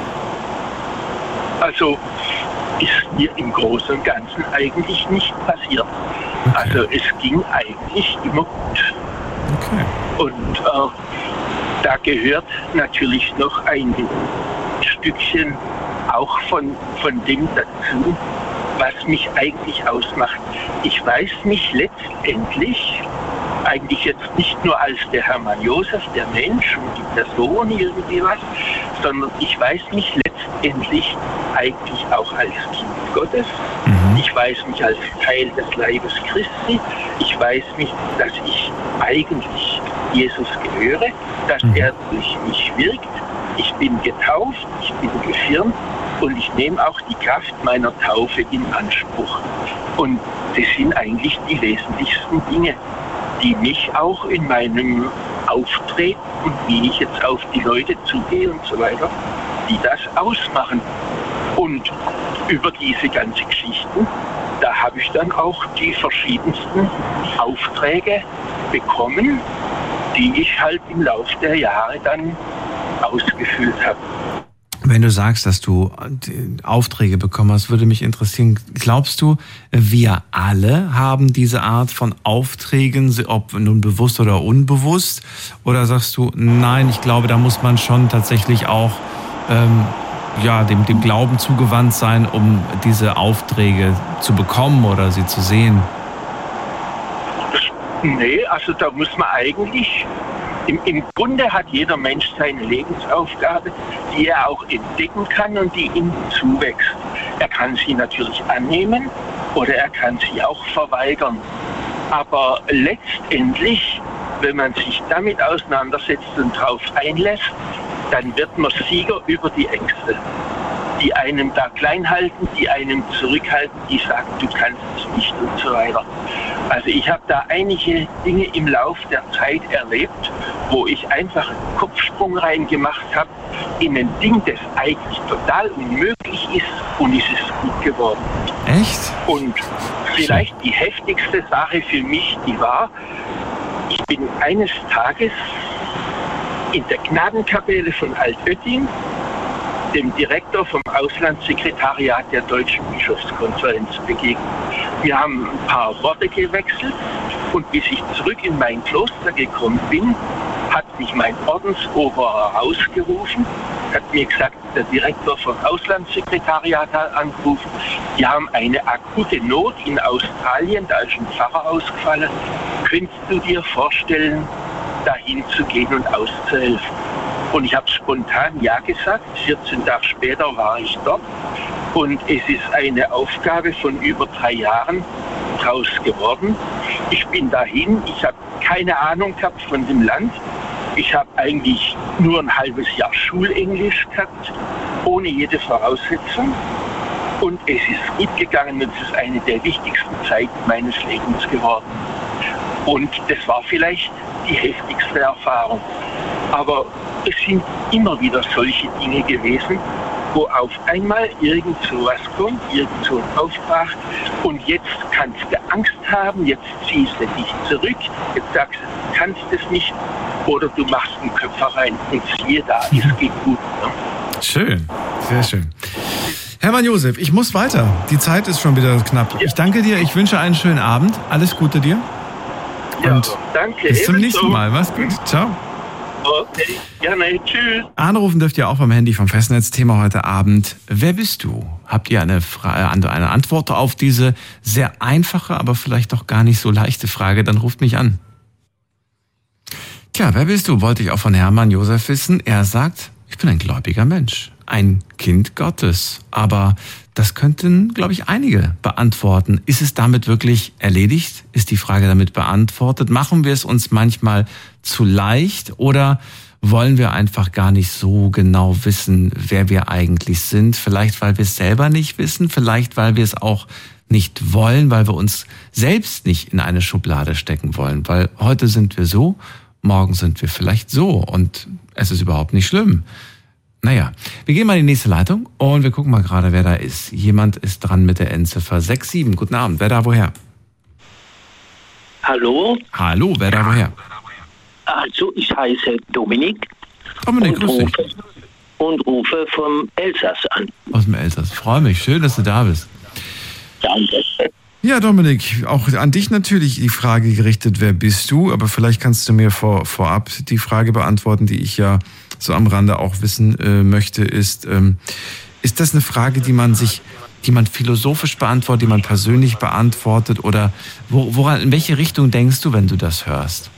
Speaker 5: Also ist mir im Großen und Ganzen eigentlich nicht passiert. Okay. Also es ging eigentlich immer gut.
Speaker 2: Okay.
Speaker 5: Und da gehört natürlich noch ein Stückchen auch von dem dazu, was mich eigentlich ausmacht. Ich weiß mich letztendlich eigentlich jetzt nicht nur als der Hermann Josef, der Mensch und die Person irgendwie was, sondern ich weiß mich letztendlich eigentlich auch als Kind Gottes. Ich weiß mich als Teil des Leibes Christi. Ich weiß mich, dass ich eigentlich Jesus gehöre, dass er durch mich wirkt. Ich bin getauft, ich bin gefirmt und ich nehme auch die Kraft meiner Taufe in Anspruch. Und das sind eigentlich die wesentlichsten Dinge, die mich auch in meinem Auftreten und wie ich jetzt auf die Leute zugehe und so weiter, die das ausmachen. Und über diese ganzen Geschichten, da habe ich dann auch die verschiedensten Aufträge bekommen, die ich halt im Laufe der Jahre dann ausgefüllt habe.
Speaker 2: Wenn du sagst, dass du Aufträge bekommen hast, würde mich interessieren, glaubst du, wir alle haben diese Art von Aufträgen, ob nun bewusst oder unbewusst? Oder sagst du, nein, ich glaube, da muss man schon tatsächlich auch dem Glauben zugewandt sein, um diese Aufträge zu bekommen oder sie zu sehen?
Speaker 5: Nee, also da muss man eigentlich, im Grunde hat jeder Mensch seine Lebensaufgabe, die er auch entdecken kann und die ihm zuwächst. Er kann sie natürlich annehmen oder er kann sie auch verweigern. Aber letztendlich, wenn man sich damit auseinandersetzt und darauf einlässt, dann wird man Sieger über die Ängste, die einem da klein halten, die einem zurückhalten, die sagen, du kannst es nicht und so weiter. Also ich habe da einige Dinge im Lauf der Zeit erlebt, wo ich einfach einen Kopfsprung reingemacht habe in ein Ding, das eigentlich total unmöglich ist, und es ist gut geworden.
Speaker 2: Echt?
Speaker 5: Und vielleicht die heftigste Sache für mich, die war, ich bin eines Tages in der Gnadenkapelle von Altötting dem Direktor vom Auslandssekretariat der Deutschen Bischofskonferenz begegnet. Wir haben ein paar Worte gewechselt und bis ich zurück in mein Kloster gekommen bin, hat mich mein Ordensoberer rausgerufen, hat mir gesagt, der Direktor vom Auslandssekretariat hat angerufen, die haben eine akute Not in Australien, da ist ein Pfarrer ausgefallen. Könntest du dir vorstellen, dahin zu gehen und auszuhelfen? Und ich habe spontan ja gesagt. 14 Tage später war ich dort. Und es ist eine Aufgabe von über 3 Jahren draus geworden. Ich bin dahin. Ich habe keine Ahnung gehabt von dem Land. Ich habe eigentlich nur ein halbes Jahr Schulenglisch gehabt, ohne jede Voraussetzung. Und es ist gut gegangen und es ist eine der wichtigsten Zeiten meines Lebens geworden. Und das war vielleicht die heftigste Erfahrung. Aber es sind immer wieder solche Dinge gewesen, wo auf einmal irgend so was kommt, irgend so ein Auftrag, und jetzt kannst du Angst haben, jetzt ziehst du dich zurück, jetzt sagst du, du kannst es nicht, oder du machst einen Köpfer rein und siehe da, es geht gut. Ne?
Speaker 2: Schön, sehr schön. Hermann Josef, ich muss weiter. Die Zeit ist schon wieder knapp. Ich danke dir, ich wünsche einen schönen Abend. Alles Gute dir. Und
Speaker 5: ja, danke.
Speaker 2: Bis zum nächsten Mal. Mach's gut. Ciao.
Speaker 5: Okay, gerne, tschüss.
Speaker 2: Anrufen dürft ihr auch vom Handy vom Festnetz. Thema heute Abend: Wer bist du? Habt ihr eine Antwort auf diese sehr einfache, aber vielleicht doch gar nicht so leichte Frage? Dann ruft mich an. Tja, wer bist du? Wollte ich auch von Hermann Josef wissen. Er sagt, ich bin ein gläubiger Mensch, ein Kind Gottes. Aber das könnten, glaube ich, einige beantworten. Ist es damit wirklich erledigt? Ist die Frage damit beantwortet? Machen wir es uns manchmal zu leicht oder wollen wir einfach gar nicht so genau wissen, wer wir eigentlich sind? Vielleicht, weil wir es selber nicht wissen, vielleicht, weil wir es auch nicht wollen, weil wir uns selbst nicht in eine Schublade stecken wollen. Weil heute sind wir so, morgen sind wir vielleicht so und es ist überhaupt nicht schlimm. Naja, wir gehen mal in die nächste Leitung und wir gucken mal gerade, wer da ist. Jemand ist dran mit der Endziffer 67. Guten Abend, wer da woher?
Speaker 6: Hallo?
Speaker 2: Hallo, wer da woher?
Speaker 6: Also, ich heiße Dominik.
Speaker 2: Dominik, grüß dich.
Speaker 6: Und rufe vom Elsass an.
Speaker 2: Aus dem Elsass. Freue mich, schön, dass du da bist.
Speaker 6: Danke.
Speaker 2: Ja, Dominik, auch an dich natürlich die Frage gerichtet, wer bist du? Aber vielleicht kannst du mir vorab die Frage beantworten, die ich ja so am Rande auch wissen möchte, ist das eine Frage, die man philosophisch beantwortet, die man persönlich beantwortet, oder in welche Richtung denkst du, wenn du das hörst?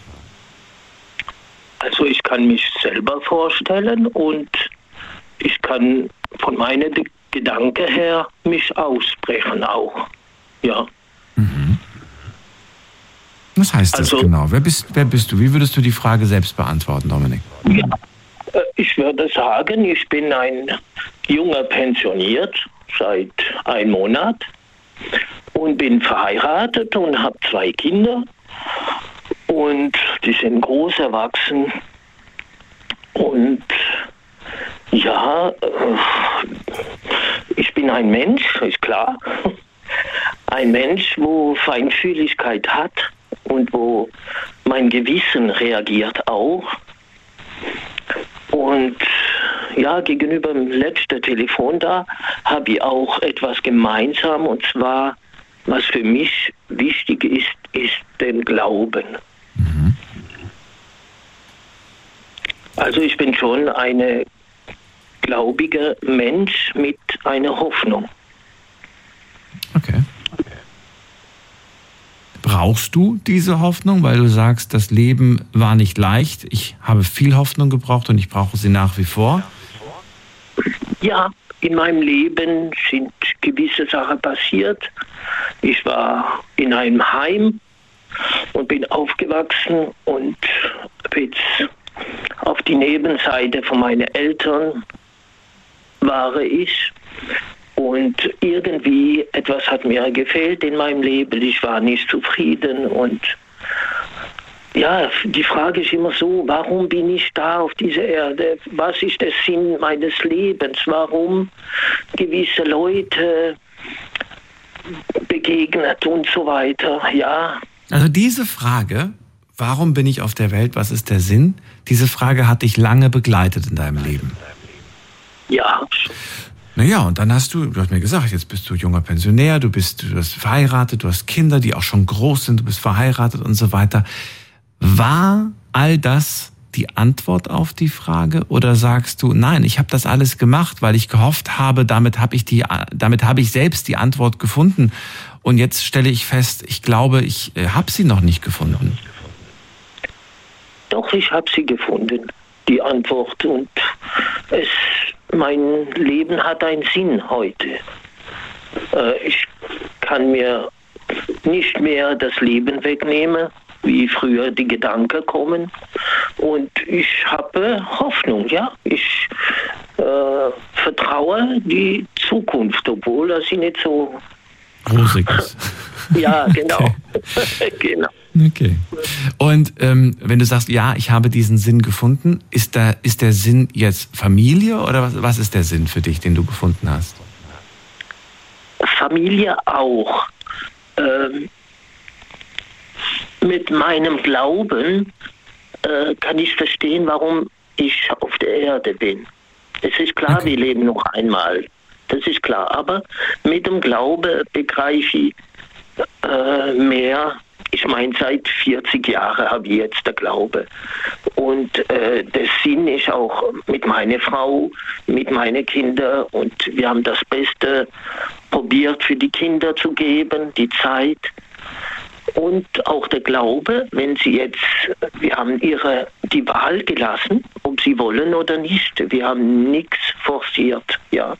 Speaker 6: Also ich kann mich selber vorstellen und ich kann von meinen Gedanken her mich aussprechen auch. Ja.
Speaker 2: Mhm. Was heißt das genau? Wer bist du? Wie würdest du die Frage selbst beantworten, Dominik?
Speaker 6: Ja. Ich würde sagen, ich bin ein junger Pensioniert seit 1 Monat und bin verheiratet und habe 2 Kinder und die sind groß erwachsen und ja, ich bin ein Mensch, ist klar, ein Mensch, wo Feinfühligkeit hat und wo mein Gewissen reagiert auch. Und ja, gegenüber dem letzten Telefon da habe ich auch etwas gemeinsam, und zwar, was für mich wichtig ist den Glauben. Mhm. Also ich bin schon ein gläubiger Mensch mit einer Hoffnung.
Speaker 2: Okay. Brauchst du diese Hoffnung, weil du sagst, das Leben war nicht leicht, ich habe viel Hoffnung gebraucht und ich brauche sie nach wie vor?
Speaker 6: Ja, in meinem Leben sind gewisse Sachen passiert. Ich war in einem Heim und bin aufgewachsen und jetzt auf die Nebenseite von meinen Eltern war ich. Und irgendwie etwas hat mir gefehlt in meinem Leben. Ich war nicht zufrieden. Und ja, die Frage ist immer so, warum bin ich da auf dieser Erde? Was ist der Sinn meines Lebens? Warum gewisse Leute begegnet und so weiter? Ja.
Speaker 2: Also diese Frage, warum bin ich auf der Welt, was ist der Sinn? Diese Frage hat dich lange begleitet in deinem Leben.
Speaker 6: Ja.
Speaker 2: Naja, und dann du hast mir gesagt, jetzt bist du junger Pensionär, du bist verheiratet, du hast Kinder, die auch schon groß sind, du bist verheiratet und so weiter. War all das die Antwort auf die Frage oder sagst du, nein, ich habe das alles gemacht, weil ich gehofft habe, damit habe ich selbst die Antwort gefunden und jetzt stelle ich fest, ich glaube, ich habe sie noch nicht gefunden.
Speaker 6: Doch, ich habe sie gefunden, die Antwort, und mein Leben hat einen Sinn heute. Ich kann mir nicht mehr das Leben wegnehmen, wie früher die Gedanken kommen. Und ich habe Hoffnung, ja. Ich vertraue die Zukunft, obwohl sie nicht so
Speaker 2: rosig ist.
Speaker 6: Ja, genau.
Speaker 2: Okay.
Speaker 6: Genau.
Speaker 2: Okay. Und wenn du sagst, ja, ich habe diesen Sinn gefunden, ist der Sinn jetzt Familie oder was ist der Sinn für dich, den du gefunden hast?
Speaker 6: Familie auch. Mit meinem Glauben kann ich verstehen, warum ich auf der Erde bin. Es ist klar, okay. Wir leben noch einmal. Das ist klar. Aber mit dem Glauben begreife ich mehr. Ich meine, seit 40 Jahren habe ich jetzt den Glaube. Und der Sinn ist auch mit meiner Frau, mit meinen Kindern. Und wir haben das Beste probiert für die Kinder zu geben, die Zeit. Und auch der Glaube, wenn sie jetzt, wir haben die Wahl gelassen, ob sie wollen oder nicht. Wir haben nichts forciert, ja.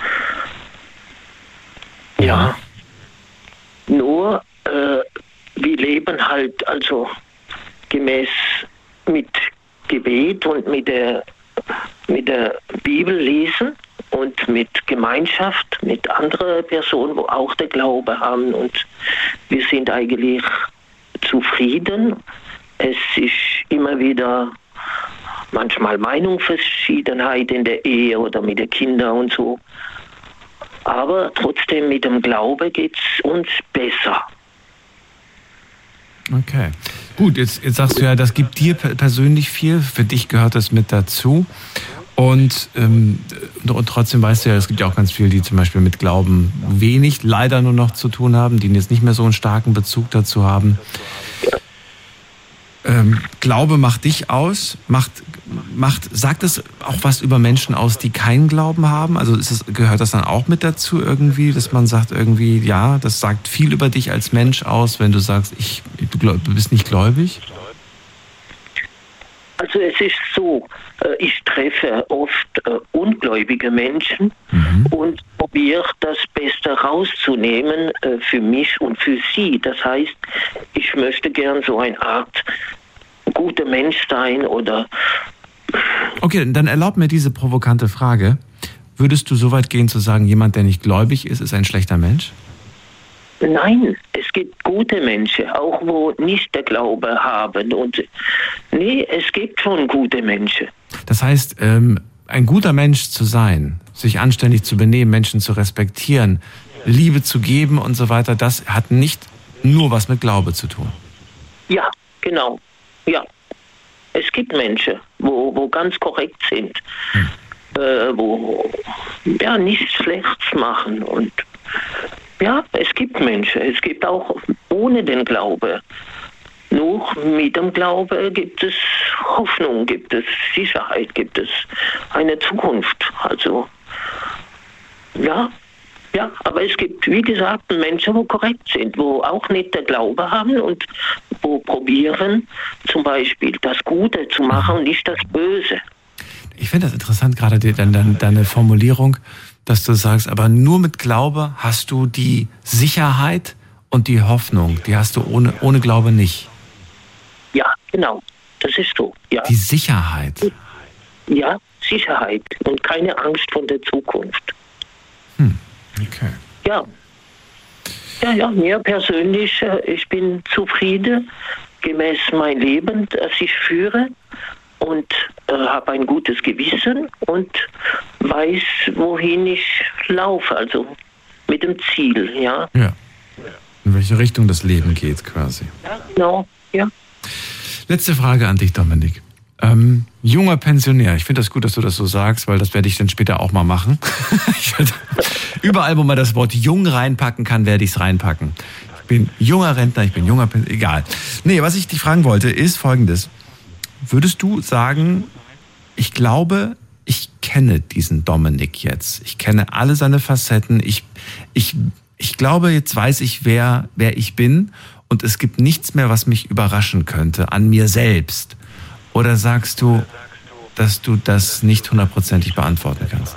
Speaker 6: Ja. Nur, wir leben halt also gemäß mit Gebet und mit der Bibel lesen und mit Gemeinschaft mit anderen Personen, wo auch der Glaube haben, und wir sind eigentlich zufrieden. Es ist immer wieder manchmal Meinungsverschiedenheit in der Ehe oder mit den Kindern und so, aber trotzdem mit dem Glaube geht es uns besser.
Speaker 2: Okay, gut, jetzt sagst du ja, das gibt dir persönlich viel, für dich gehört das mit dazu. Und trotzdem weißt du ja, es gibt ja auch ganz viele, die zum Beispiel mit Glauben wenig, leider nur noch zu tun haben, die jetzt nicht mehr so einen starken Bezug dazu haben. Glaube macht dich aus, sagt es auch was über Menschen aus, die keinen Glauben haben? Also gehört das dann auch mit dazu irgendwie, dass man sagt irgendwie, ja, das sagt viel über dich als Mensch aus, wenn du sagst, du bist nicht gläubig?
Speaker 6: Also es ist so, ich treffe oft ungläubige Menschen und probiere das Beste rauszunehmen für mich und für sie. Das heißt, ich möchte gern so eine Art guter Mensch sein oder...
Speaker 2: Okay, dann erlaub mir diese provokante Frage. Würdest du so weit gehen zu sagen, jemand, der nicht gläubig ist ein schlechter Mensch?
Speaker 6: Nein, es gibt gute Menschen, auch wo nicht der Glaube haben. Und nee, es gibt schon gute Menschen.
Speaker 2: Das heißt, ein guter Mensch zu sein, sich anständig zu benehmen, Menschen zu respektieren, Liebe zu geben und so weiter, das hat nicht nur was mit Glaube zu tun.
Speaker 6: Ja, genau. Ja. Es gibt Menschen, wo ganz korrekt sind, wo ja nichts Schlechtes machen. Und ja, es gibt Menschen, es gibt auch ohne den Glaube. Nur mit dem Glaube gibt es Hoffnung, gibt es Sicherheit, gibt es eine Zukunft. Also, ja, Ja, aber es gibt, wie gesagt, Menschen, wo korrekt sind, wo auch nicht den Glaube haben und wo probieren, zum Beispiel das Gute zu machen und nicht das Böse.
Speaker 2: Ich finde das interessant, gerade deine Formulierung, dass du sagst, aber nur mit Glaube hast du die Sicherheit und die Hoffnung. Die hast du ohne Glaube nicht.
Speaker 6: Ja, genau. Das ist so. Ja.
Speaker 2: Die Sicherheit.
Speaker 6: Ja, Sicherheit und keine Angst vor der Zukunft.
Speaker 2: Okay.
Speaker 6: Ja, mir persönlich, ich bin zufrieden gemäß mein Leben, das ich führe und habe ein gutes Gewissen und weiß, wohin ich laufe, also mit dem Ziel, ja.
Speaker 2: Ja. In welche Richtung das Leben geht, quasi.
Speaker 6: Ja, genau, ja.
Speaker 2: Letzte Frage an dich, Dominik. Junger Pensionär, ich finde das gut, dass du das so sagst, weil das werde ich dann später auch mal machen. Überall, wo man das Wort jung reinpacken kann, werde ich es reinpacken. Ich bin junger Rentner, ich bin junger Pensionär, egal. Nee, was ich dich fragen wollte, ist Folgendes. Würdest du sagen, ich glaube, ich kenne diesen Dominik jetzt. Ich kenne alle seine Facetten. Ich glaube, jetzt weiß ich, wer ich bin und es gibt nichts mehr, was mich überraschen könnte an mir selbst. Oder sagst du, dass du das nicht hundertprozentig beantworten kannst?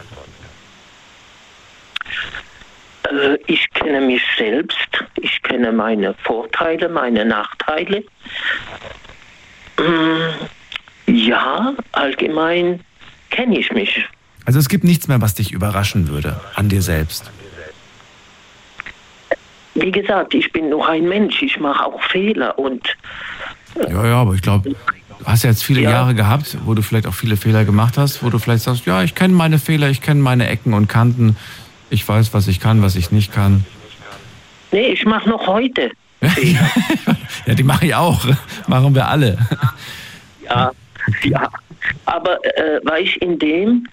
Speaker 6: Ich kenne mich selbst, ich kenne meine Vorteile, meine Nachteile. Ja, allgemein kenne ich mich.
Speaker 2: Also es gibt nichts mehr, was dich überraschen würde an dir selbst?
Speaker 6: Wie gesagt, ich bin noch ein Mensch, ich mache auch Fehler und...
Speaker 2: Ja, aber ich glaube... Du hast ja jetzt viele Jahre gehabt, wo du vielleicht auch viele Fehler gemacht hast, wo du vielleicht sagst, ja, ich kenne meine Fehler, ich kenne meine Ecken und Kanten, ich weiß, was ich kann, was ich nicht kann.
Speaker 6: Nee, ich mache noch heute Fehler.
Speaker 2: Ja, die mache ich auch, machen wir alle.
Speaker 6: Ja, aber weißt du, in dem,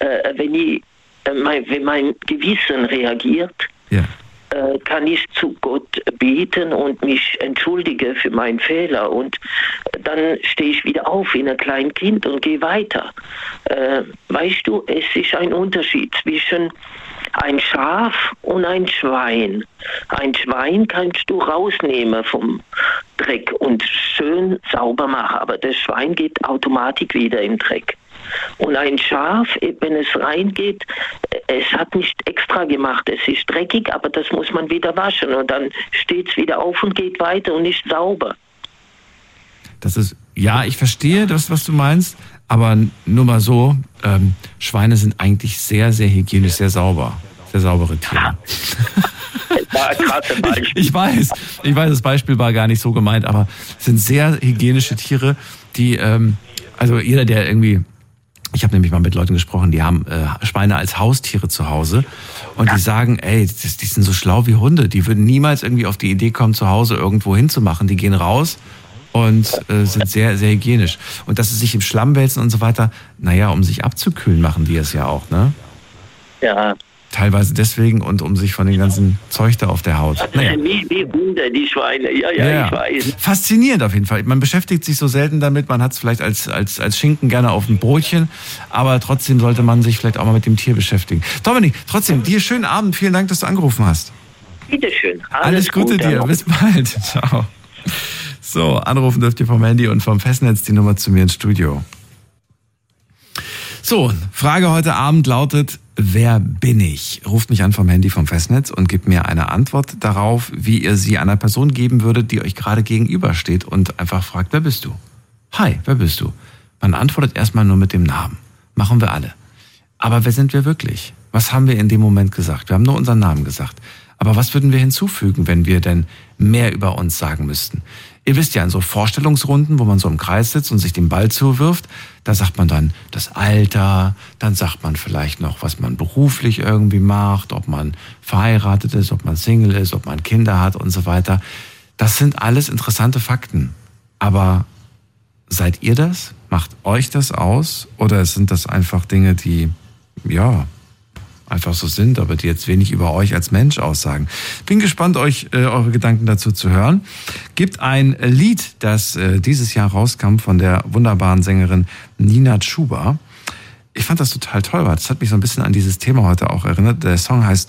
Speaker 6: wenn mein Gewissen reagiert,
Speaker 2: ja,
Speaker 6: kann ich zu Gott beten und mich entschuldige für meinen Fehler und dann stehe ich wieder auf wie ein kleines Kind und gehe weiter. Weißt du, es ist ein Unterschied zwischen ein Schaf und ein Schwein. Ein Schwein kannst du rausnehmen vom Dreck und schön sauber machen, aber das Schwein geht automatisch wieder im Dreck. Und ein Schaf, wenn es reingeht, es hat nicht extra gemacht, es ist dreckig, aber das muss man wieder waschen und dann steht es wieder auf und geht weiter und ist sauber.
Speaker 2: Das ist, ja, ich verstehe das, was du meinst, aber nur mal so, Schweine sind eigentlich sehr, sehr hygienisch, sehr sauber. Sehr saubere Tiere.
Speaker 6: War ein krasses Beispiel.
Speaker 2: Ich weiß, das Beispiel war gar nicht so gemeint, aber es sind sehr hygienische Tiere, die, also jeder, der irgendwie, ich habe nämlich mal mit Leuten gesprochen, die haben Schweine als Haustiere zu Hause und die sagen, ey, die sind so schlau wie Hunde, die würden niemals irgendwie auf die Idee kommen, zu Hause irgendwo hinzumachen. Die gehen raus und sind sehr, sehr hygienisch. Und dass sie sich im Schlamm wälzen und so weiter, naja, um sich abzukühlen, machen die es ja auch, ne?
Speaker 6: Ja.
Speaker 2: Teilweise deswegen und um sich von dem ganzen Zeug da auf der Haut. Naja.
Speaker 6: Wie Hunde, die Schweine. Ja, ich weiß.
Speaker 2: Faszinierend auf jeden Fall. Man beschäftigt sich so selten damit. Man hat es vielleicht als Schinken gerne auf dem Brotchen. Aber trotzdem sollte man sich vielleicht auch mal mit dem Tier beschäftigen. Dominik, trotzdem, dir schönen Abend. Vielen Dank, dass du angerufen hast.
Speaker 6: Bitteschön.
Speaker 2: Alles Gute dir. Bis bald. Ciao. So, anrufen dürft ihr vom Handy und vom Festnetz die Nummer zu mir ins Studio. So, Frage heute Abend lautet, wer bin ich? Ruft mich an vom Handy vom Festnetz und gebt mir eine Antwort darauf, wie ihr sie einer Person geben würdet, die euch gerade gegenübersteht und einfach fragt, wer bist du? Hi, wer bist du? Man antwortet erstmal nur mit dem Namen. Machen wir alle. Aber wer sind wir wirklich? Was haben wir in dem Moment gesagt? Wir haben nur unseren Namen gesagt. Aber was würden wir hinzufügen, wenn wir denn mehr über uns sagen müssten? Ihr wisst ja, in so Vorstellungsrunden, wo man so im Kreis sitzt und sich den Ball zuwirft, da sagt man dann das Alter, dann sagt man vielleicht noch, was man beruflich irgendwie macht, ob man verheiratet ist, ob man Single ist, ob man Kinder hat und so weiter. Das sind alles interessante Fakten. Aber seid ihr das? Macht euch das aus? Oder sind das einfach Dinge, die, ja, einfach so sind, aber die jetzt wenig über euch als Mensch aussagen. Bin gespannt, euch eure Gedanken dazu zu hören. Gibt ein Lied, das dieses Jahr rauskam von der wunderbaren Sängerin Nina Chuba. Ich fand das total toll. Das hat mich so ein bisschen an dieses Thema heute auch erinnert. Der Song heißt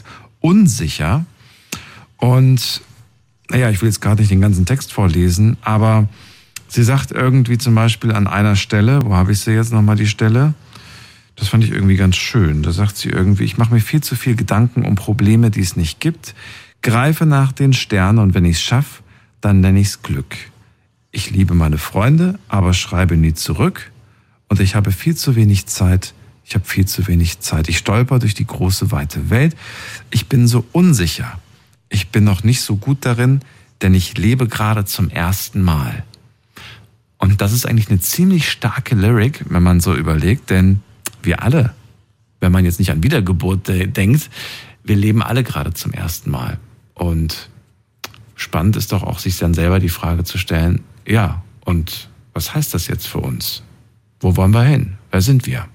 Speaker 2: unsicher. Und naja, ich will jetzt gerade nicht den ganzen Text vorlesen, aber sie sagt irgendwie zum Beispiel an einer Stelle, wo habe ich sie jetzt nochmal die Stelle? Das fand ich irgendwie ganz schön. Da sagt sie irgendwie, ich mache mir viel zu viel Gedanken um Probleme, die es nicht gibt, greife nach den Sternen und wenn ich es schaffe, dann nenne ich es Glück. Ich liebe meine Freunde, aber schreibe nie zurück und ich habe viel zu wenig Zeit. Ich habe viel zu wenig Zeit. Ich stolper durch die große, weite Welt. Ich bin so unsicher. Ich bin noch nicht so gut darin, denn ich lebe gerade zum ersten Mal. Und das ist eigentlich eine ziemlich starke Lyric, wenn man so überlegt, denn wir alle, wenn man jetzt nicht an Wiedergeburt denkt, wir leben alle gerade zum ersten Mal. Und spannend ist doch auch, sich dann selber die Frage zu stellen, ja, und was heißt das jetzt für uns? Wo wollen wir hin? Wer sind wir?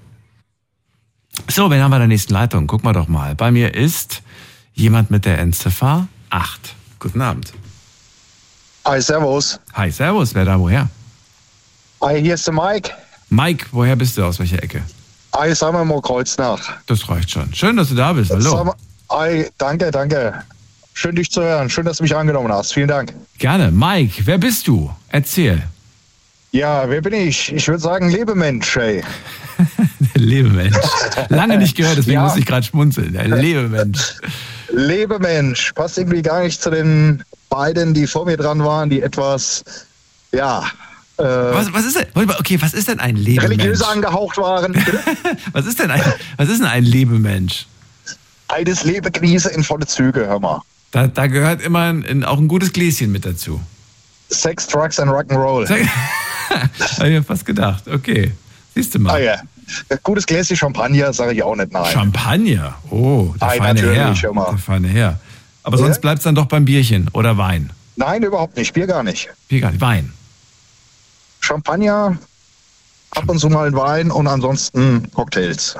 Speaker 2: So, wen haben wir in der nächsten Leitung? Guck mal doch mal. Bei mir ist jemand mit der Endziffer 8. Guten Abend.
Speaker 7: Hi, servus.
Speaker 2: Hi, servus. Wer da, woher?
Speaker 7: Hi, hier ist der Mike.
Speaker 2: Mike, woher bist du? Aus welcher Ecke?
Speaker 7: Hi, sagen wir mal Kreuznach.
Speaker 2: Das reicht schon. Schön, dass du da bist. Hallo.
Speaker 7: Hi, danke. Schön, dich zu hören. Schön, dass du mich angenommen hast. Vielen Dank.
Speaker 2: Gerne. Mike, wer bist du? Erzähl.
Speaker 7: Ja, wer bin ich? Ich würde sagen Lebemensch, ey.
Speaker 2: Der Lebemensch. Lange nicht gehört, deswegen muss ich gerade schmunzeln. Der Lebemensch.
Speaker 7: Lebemensch. Passt irgendwie gar nicht zu den beiden, die vor mir dran waren, die etwas, ja...
Speaker 2: Was ist denn ein Lebemensch?
Speaker 7: Religiös angehaucht waren.
Speaker 2: Was ist denn ein Lebemensch?
Speaker 7: Eines Lebegeniese in volle Züge, hör mal.
Speaker 2: Da gehört immer auch ein gutes Gläschen mit dazu.
Speaker 7: Sex, Drugs and Rock'n'Roll.
Speaker 2: Hab ich mir fast gedacht. Okay, siehst du mal.
Speaker 7: Ah ja. Gutes Gläschen Champagner sage ich auch nicht nein.
Speaker 2: Champagner? Oh, der feine Herr. Aber sonst bleibt es dann doch beim Bierchen oder Wein?
Speaker 7: Nein, überhaupt nicht. Bier gar nicht.
Speaker 2: Wein.
Speaker 7: Champagner, ab und zu mal ein Wein und ansonsten Cocktails.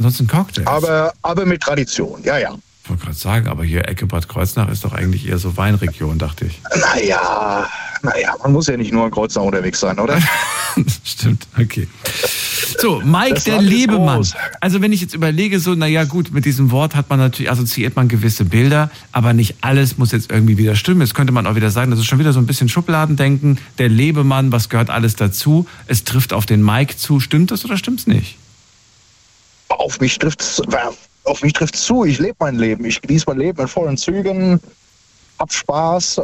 Speaker 7: Aber mit Tradition, ja.
Speaker 2: Ich wollte gerade sagen, aber hier Ecke Bad Kreuznach ist doch eigentlich eher so Weinregion, dachte ich.
Speaker 7: Naja, man muss ja nicht nur in Kreuznach unterwegs sein, oder?
Speaker 2: Stimmt, okay. So, Mike, der Lebemann. Also wenn ich jetzt überlege, so, naja gut, mit diesem Wort assoziiert man gewisse Bilder, aber nicht alles muss jetzt irgendwie wieder stimmen. Jetzt könnte man auch wieder sagen, das ist schon wieder so ein bisschen Schubladendenken. Der Lebemann, was gehört alles dazu? Es trifft auf den Mike zu. Stimmt das oder stimmt's nicht?
Speaker 7: Auf mich trifft's zu. Ich lebe mein Leben. Ich genieße mein Leben in vollen Zügen, hab Spaß,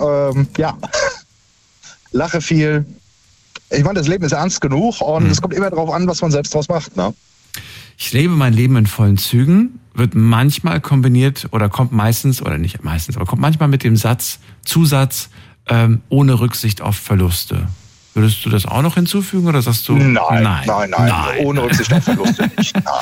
Speaker 7: lache viel. Ich meine, das Leben ist ernst genug und es kommt immer darauf an, was man selbst draus macht. Ne?
Speaker 2: Ich lebe mein Leben in vollen Zügen, wird manchmal kombiniert oder kommt manchmal mit dem Zusatz, ohne Rücksicht auf Verluste. Würdest du das auch noch hinzufügen oder sagst du?
Speaker 7: Nein. Ohne Rücksicht auf Verluste nicht. Nein.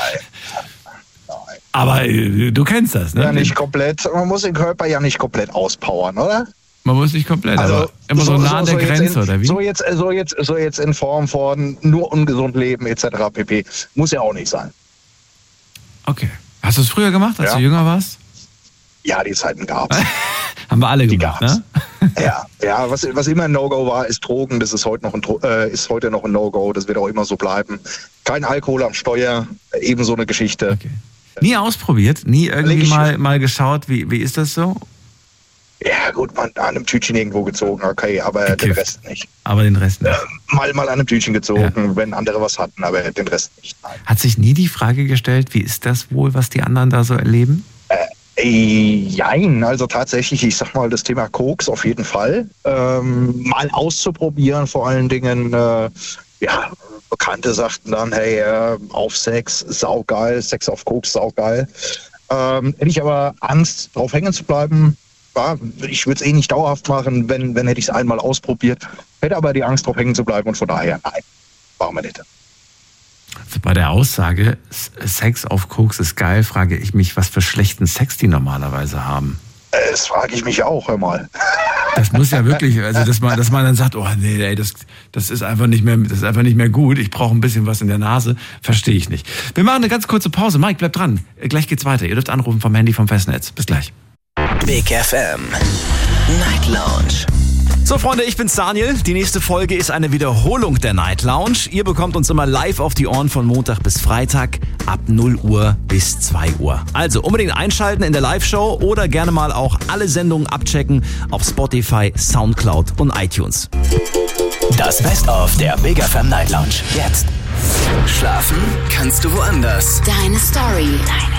Speaker 2: Aber du kennst das, ne?
Speaker 7: Ja, nicht komplett. Man muss den Körper ja nicht komplett auspowern, oder?
Speaker 2: Man muss nicht komplett, aber immer so nah an der Grenze, oder wie?
Speaker 7: So jetzt in Form von nur ungesund leben etc. pp. Muss ja auch nicht sein.
Speaker 2: Okay. Hast du es früher gemacht, als du jünger warst?
Speaker 7: Ja, die Zeiten gab's.
Speaker 2: Haben wir alle gemacht, ne?
Speaker 7: Ja, was immer ein No-Go war, ist Drogen. Das ist heute noch ein No-Go. Das wird auch immer so bleiben. Kein Alkohol am Steuer, eben so eine Geschichte.
Speaker 2: Okay. Nie ausprobiert? Nie irgendwie mal geschaut, wie ist das so?
Speaker 7: Ja gut, man an einem Tütchen irgendwo gezogen, okay, aber den Rest nicht.
Speaker 2: Aber den Rest nicht?
Speaker 7: Mal an einem Tütchen gezogen, wenn andere was hatten, aber den Rest nicht. Nein.
Speaker 2: Hat sich nie die Frage gestellt, wie ist das wohl, was die anderen da so erleben?
Speaker 7: Jein, also tatsächlich, ich sag mal, das Thema Koks auf jeden Fall. Mal auszuprobieren, vor allen Dingen, Bekannte sagten dann, hey, auf Sex, saugeil, Sex auf Koks, saugeil. Hätte ich aber Angst, drauf hängen zu bleiben. Ja, ich würde es nicht dauerhaft machen, wenn hätte ich es einmal ausprobiert. Hätte aber die Angst, drauf hängen zu bleiben und von daher, nein, machen wir nicht.
Speaker 2: Also bei der Aussage, Sex auf Koks ist geil, frage ich mich, was für schlechten Sex die normalerweise haben.
Speaker 7: Das frage ich mich auch, hör mal.
Speaker 2: Das muss ja wirklich, also dass man dann sagt, oh nee, ey, das ist einfach nicht mehr gut, ich brauche ein bisschen was in der Nase, verstehe ich nicht. Wir machen eine ganz kurze Pause. Mike, bleib dran. Gleich geht's weiter. Ihr dürft anrufen vom Handy vom Festnetz. Bis gleich.
Speaker 8: Big FM Night Lounge So Freunde, ich bin's Daniel. Die nächste Folge ist eine Wiederholung der Night Lounge. Ihr bekommt uns immer live auf die Ohren von Montag bis Freitag ab 0 Uhr bis 2 Uhr. Also unbedingt einschalten in der Live-Show oder gerne mal auch alle Sendungen abchecken auf Spotify, Soundcloud und iTunes.
Speaker 9: Das Best-of der Big FM Night Lounge. Jetzt. Schlafen kannst du woanders.
Speaker 10: Deine Story.